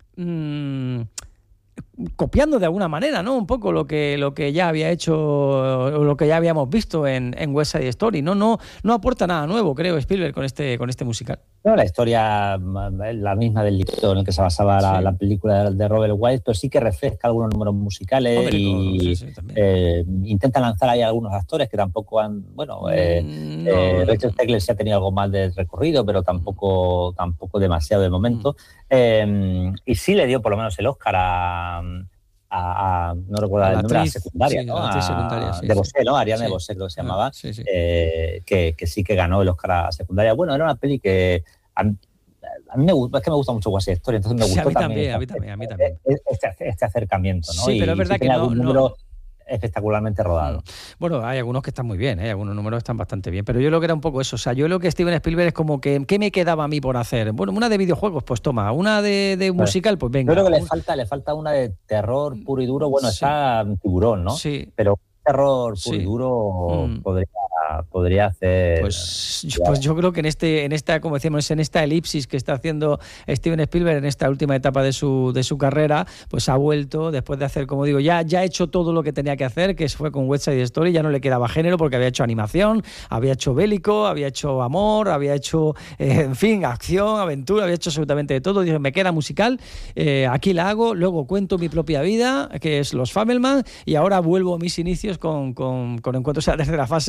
mmm, copiando de alguna manera, ¿no? Un poco lo que lo que ya había hecho, o lo que ya habíamos visto en, en West Side Story. No, no, no aporta nada nuevo, creo, Spielberg con este con este musical. No, la historia la misma del libro en el que se basaba la, sí. la película de Robert Wise, pero sí que refresca algunos números musicales. Hombre, y sí, sí, eh, intenta lanzar ahí algunos actores que tampoco han, bueno, eh, no, eh, Rachel Zegler sí ha tenido algo más de recorrido, pero tampoco tampoco demasiado de momento. Mm. Eh, y sí le dio por lo menos el Oscar a A, a, no recuerdo el nombre, a la secundaria, sí, ¿no? A, secundaria, sí, de Bosé, ¿no? Ariane sí. Bosé, creo que se llamaba, sí, sí. Eh, que, que sí que ganó el Oscar a secundaria. Bueno, era una peli que a, a mí me gusta, es que me gusta mucho West Side Story, entonces me gustó sí, a mí también, también, a mí también, a mí también. Este, este acercamiento, ¿no? Sí, pero es verdad que no, algún número espectacularmente rodado. Bueno, hay algunos que están muy bien, ¿eh? Algunos números están bastante bien, pero yo lo que era un poco eso, o sea, yo lo que Steven Spielberg es como que, ¿qué me quedaba a mí por hacer? Bueno, una de videojuegos, pues toma, una de, de musical, pues venga. Yo creo que le falta, le falta una de terror puro y duro, bueno, sí. está Tiburón, ¿no? Sí. Pero terror puro sí. y duro mm. podría, podría hacer... Pues yo, pues yo creo que en este en esta, como decíamos, en esta elipsis que está haciendo Steven Spielberg en esta última etapa de su de su carrera, pues ha vuelto después de hacer, como digo, ya, ya ha hecho todo lo que tenía que hacer, que fue con West Side Story, ya no le quedaba género porque había hecho animación, había hecho bélico, había hecho amor, había hecho, eh, en fin, acción, aventura, había hecho absolutamente de todo. Dijo, me queda musical, eh, aquí la hago, luego cuento mi propia vida, que es Los Fabelman, y ahora vuelvo a mis inicios con, con, con Encuentros en la tercera fase,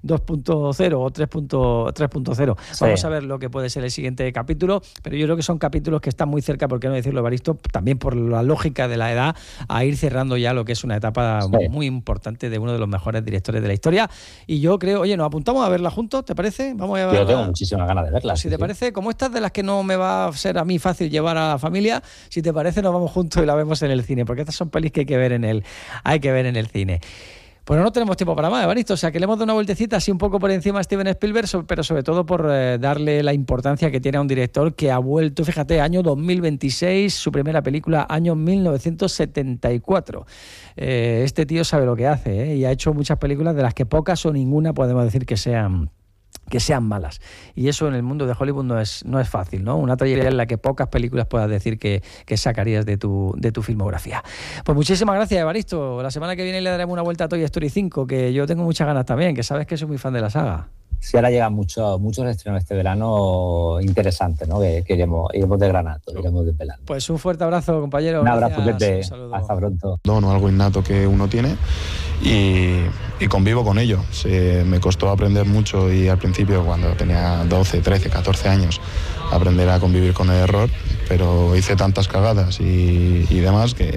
dos punto cero o tres punto cero. Sí. Vamos a ver lo que puede ser el siguiente capítulo, pero yo creo que son capítulos que están muy cerca, por qué no decirlo, Evaristo, también por la lógica de la edad, a ir cerrando ya lo que es una etapa sí. muy importante de uno de los mejores directores de la historia. Y yo creo, oye, nos apuntamos a verla juntos, ¿te parece? Vamos a Yo tengo muchísimas ganas de verla. Si sí, te sí. parece, como estas de las que no me va a ser a mí fácil llevar a la familia, si te parece nos vamos juntos y la vemos en el cine, porque estas son pelis que hay que ver en el, hay que ver en el cine. Bueno, no tenemos tiempo para más, Evaristo, o sea que le hemos dado una vueltecita así un poco por encima a Steven Spielberg, pero sobre todo por eh, darle la importancia que tiene a un director que ha vuelto, fíjate, año dos mil veintiséis, su primera película, año mil novecientos setenta y cuatro. Eh, este tío sabe lo que hace, ¿eh? Y ha hecho muchas películas de las que pocas o ninguna podemos decir que sean... que sean malas. Y eso en el mundo de Hollywood no es, no es fácil, ¿no? Una trayectoria en la que pocas películas puedas decir que, que sacarías de tu, de tu filmografía. Pues muchísimas gracias, Evaristo. La semana que viene le daremos una vuelta a Toy Story cinco, que yo tengo muchas ganas también, que sabes que soy muy fan de la saga. Sí, ahora llegan muchos muchos estrenos este verano interesantes, ¿no? Que, que iremos, iremos desgranando, iremos desvelando. Pues un fuerte abrazo, compañero. Un abrazo, Pepe. Hasta pronto. Dono, algo innato que uno tiene y, y convivo con ello. Se, me costó aprender mucho y al principio, cuando tenía doce, trece, catorce años, aprender a convivir con el error, pero hice tantas cagadas y, y demás que,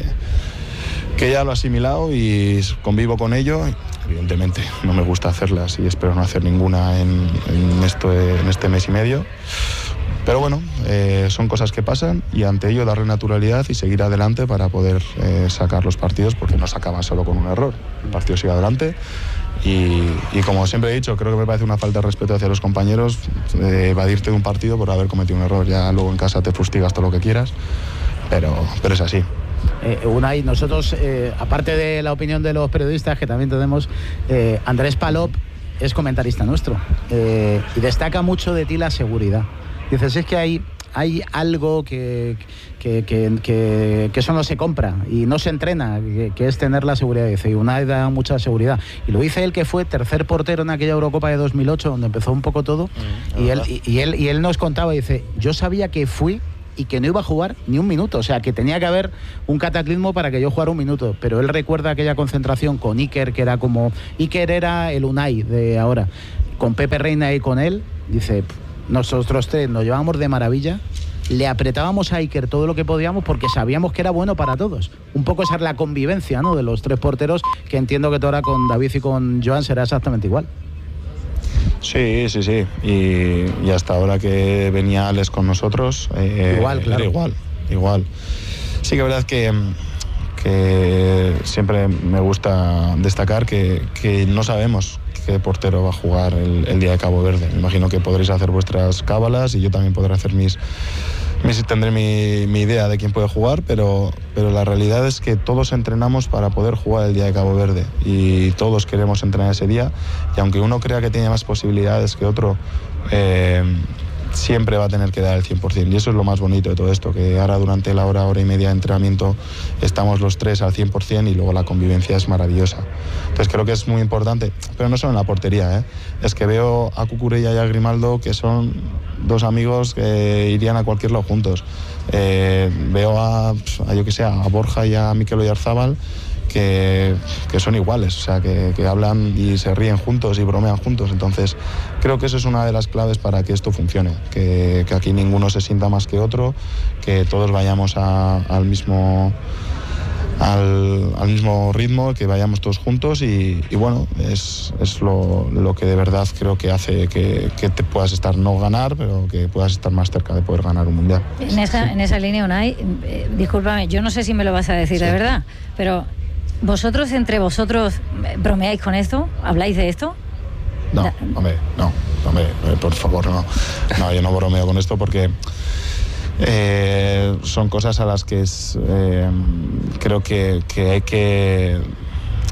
que ya lo he asimilado y convivo con ello. Evidentemente no me gusta hacerlas y espero no hacer ninguna en, en, esto, en este mes y medio. Pero bueno, eh, son cosas que pasan y ante ello darle naturalidad y seguir adelante para poder eh, sacar los partidos, porque no se acaba solo con un error. El partido sigue adelante y, y como siempre he dicho, creo que me parece una falta de respeto hacia los compañeros eh, evadirte de un partido por haber cometido un error. Ya luego en casa te fustigas todo lo que quieras, pero, pero es así. Eh, Unai, nosotros, eh, aparte de la opinión de los periodistas que también tenemos, eh, Andrés Palop es comentarista nuestro eh, y destaca mucho de ti la seguridad. Dices, es que hay, hay algo que, que, que, que, que eso no se compra y no se entrena, que, que es tener la seguridad. Dice, y Unai da mucha seguridad. Y lo dice él, que fue tercer portero en aquella Eurocopa de dos mil ocho, donde empezó un poco todo, mm, y, él, y, y, él, y él nos contaba, dice, yo sabía que fui y que no iba a jugar ni un minuto, o sea, que tenía que haber un cataclismo para que yo jugara un minuto, pero él recuerda aquella concentración con Iker, que era como, Iker era el Unai de ahora, con Pepe Reina y con él, dice, nosotros tres nos llevábamos de maravilla, le apretábamos a Iker todo lo que podíamos porque sabíamos que era bueno para todos. Un poco esa es la convivencia, ¿no?, de los tres porteros, que entiendo que ahora con David y con Joan será exactamente igual. Sí, sí, sí. Y, y hasta ahora que venía Alex con nosotros, eh, igual, claro. Era igual, igual. Sí que es verdad que, que siempre me gusta destacar que, que no sabemos qué portero va a jugar el, el día de Cabo Verde. Me imagino que podréis hacer vuestras cábalas y yo también podré hacer mis... tendré mi, mi idea de quién puede jugar, pero, pero la realidad es que todos entrenamos para poder jugar el día de Cabo Verde y todos queremos entrenar ese día, y aunque uno crea que tiene más posibilidades que otro, eh, siempre va a tener que dar el cien por ciento, y eso es lo más bonito de todo esto, que ahora durante la hora, hora y media de entrenamiento estamos los tres al cien por ciento y luego la convivencia es maravillosa. Entonces creo que es muy importante, pero no solo en la portería, ¿eh? Es que veo a Cucurella y a Grimaldo, que son dos amigos que irían a cualquier lado juntos. Eh, veo a, a yo que sé, a Borja y a Mikel Oyarzábal, que, que son iguales, o sea, que, que hablan y se ríen juntos y bromean juntos. Entonces creo que eso es una de las claves para que esto funcione, que, que aquí ninguno se sienta más que otro, que todos vayamos a, al mismo al, al mismo ritmo, que vayamos todos juntos y, y bueno, es, es lo, lo que de verdad creo que hace que, que te puedas estar, no ganar, pero que puedas estar más cerca de poder ganar un mundial. En esa, en esa línea, Unai, eh, discúlpame, yo no sé si me lo vas a decir, sí, de verdad, pero ¿vosotros entre vosotros bromeáis con esto? ¿Habláis de esto? No, hombre, no, hombre, por favor, no. No, yo no bromeo con esto porque eh, son cosas a las que es, eh, creo que, que hay que...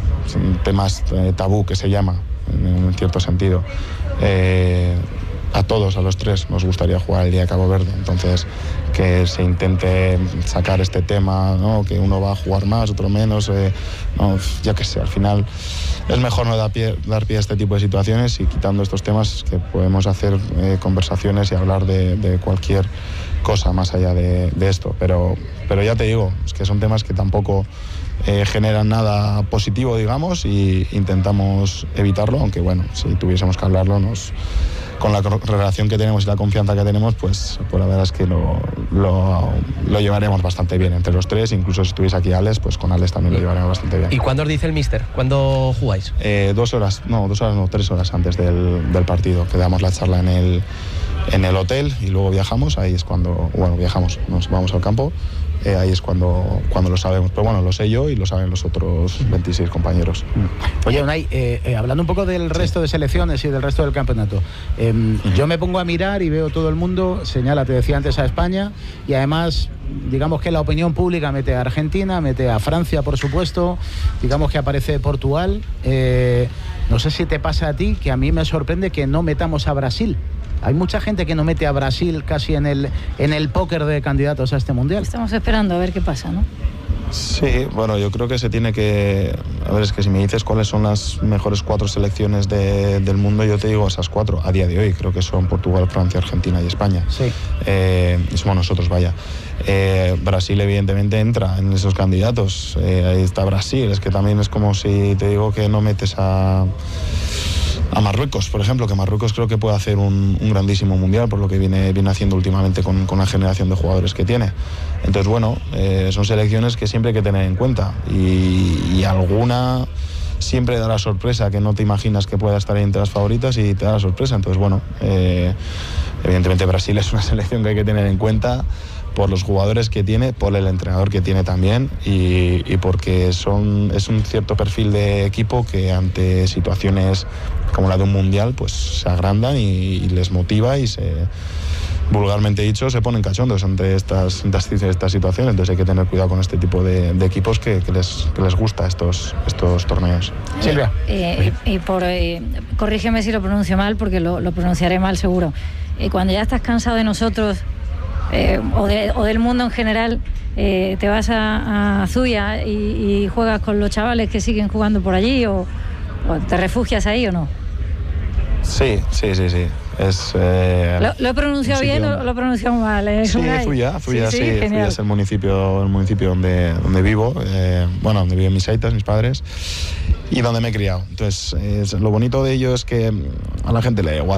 Son temas eh, tabú, que se llama, en, en cierto sentido. Eh, a todos, a los tres, nos gustaría jugar el día de Cabo Verde. Entonces, que se intente sacar este tema, ¿no? Que uno va a jugar más, otro menos, eh, no, ya que sé, al final es mejor no dar pie, dar pie a este tipo de situaciones, y quitando estos temas que podemos hacer eh, conversaciones y hablar de, de cualquier cosa más allá de, de esto. Pero, pero ya te digo, es que son temas que tampoco eh, generan nada positivo, digamos, y intentamos evitarlo, aunque bueno, si tuviésemos que hablarlo, nos, con la relación que tenemos y la confianza que tenemos, pues, pues la verdad es que lo, lo, lo llevaremos bastante bien entre los tres. Incluso si estuviese aquí Alex, pues con Alex también lo llevaremos bastante bien. ¿Y cuándo os dice el míster? ¿Cuándo jugáis? Eh, dos horas, no, dos horas no, tres horas antes del, del partido, que damos la charla en el, en el hotel y luego viajamos. Ahí es cuando, bueno, viajamos, nos vamos al campo. Eh, ahí es cuando, cuando lo sabemos. Pero bueno, lo sé yo y lo saben los otros veintiséis compañeros. Oye, Unai, eh, eh, hablando un poco del resto sí. de selecciones y del resto del campeonato, eh, uh-huh. yo me pongo a mirar y veo todo el mundo, señala, te decía antes, a España, y además, digamos que la opinión pública mete a Argentina, mete a Francia, por supuesto, digamos que aparece Portugal. Eh, no sé si te pasa a ti, que a mí me sorprende que no metamos a Brasil. Hay mucha gente que no mete a Brasil casi en el, en el póker de candidatos a este Mundial. Estamos esperando a ver qué pasa, ¿no? Sí, bueno, yo creo que se tiene que... A ver, es que si me dices cuáles son las mejores cuatro selecciones de, del mundo, yo te digo esas cuatro. A día de hoy creo que son Portugal, Francia, Argentina y España. Sí. Eh, somos nosotros, vaya. Eh, Brasil evidentemente entra en esos candidatos. Eh, ahí está Brasil. Es que también es como si te digo que no metes a... a Marruecos, por ejemplo, que Marruecos creo que puede hacer un, un grandísimo mundial por lo que viene, viene haciendo últimamente con, con la generación de jugadores que tiene. Entonces, bueno, eh, son selecciones que siempre hay que tener en cuenta, y, y alguna siempre da la sorpresa, que no te imaginas que pueda estar ahí entre las favoritas y te da la sorpresa. Entonces, bueno, eh, evidentemente Brasil es una selección que hay que tener en cuenta por los jugadores que tiene, por el entrenador que tiene también, y, y porque son, es un cierto perfil de equipo que ante situaciones como la de un mundial pues se agrandan y, y les motiva y se, vulgarmente dicho, se ponen cachondos ante estas, estas, estas situaciones. Entonces hay que tener cuidado con este tipo de, de equipos que, que, les, que les gusta estos, estos torneos. Silvia. Eh, y por, eh, corrígeme si lo pronuncio mal, porque lo, lo pronunciaré mal seguro. Eh, cuando ya estás cansado de nosotros, eh, o, de, o del mundo en general, eh, te vas a, a Zuya y, y juegas con los chavales que siguen jugando por allí, o, o te refugias ahí o no. Sí, sí, sí, sí. Es, eh, ¿Lo, ¿Lo he pronunciado bien o lo he pronunciado mal? Eh? Sí, Zuya, Zuya, sí, sí, sí Zuya es el municipio, el municipio donde, donde vivo, eh, bueno, donde viven mis aitas, mis padres, y donde me he criado. Entonces, es, lo bonito de ello es que a la gente le da igual.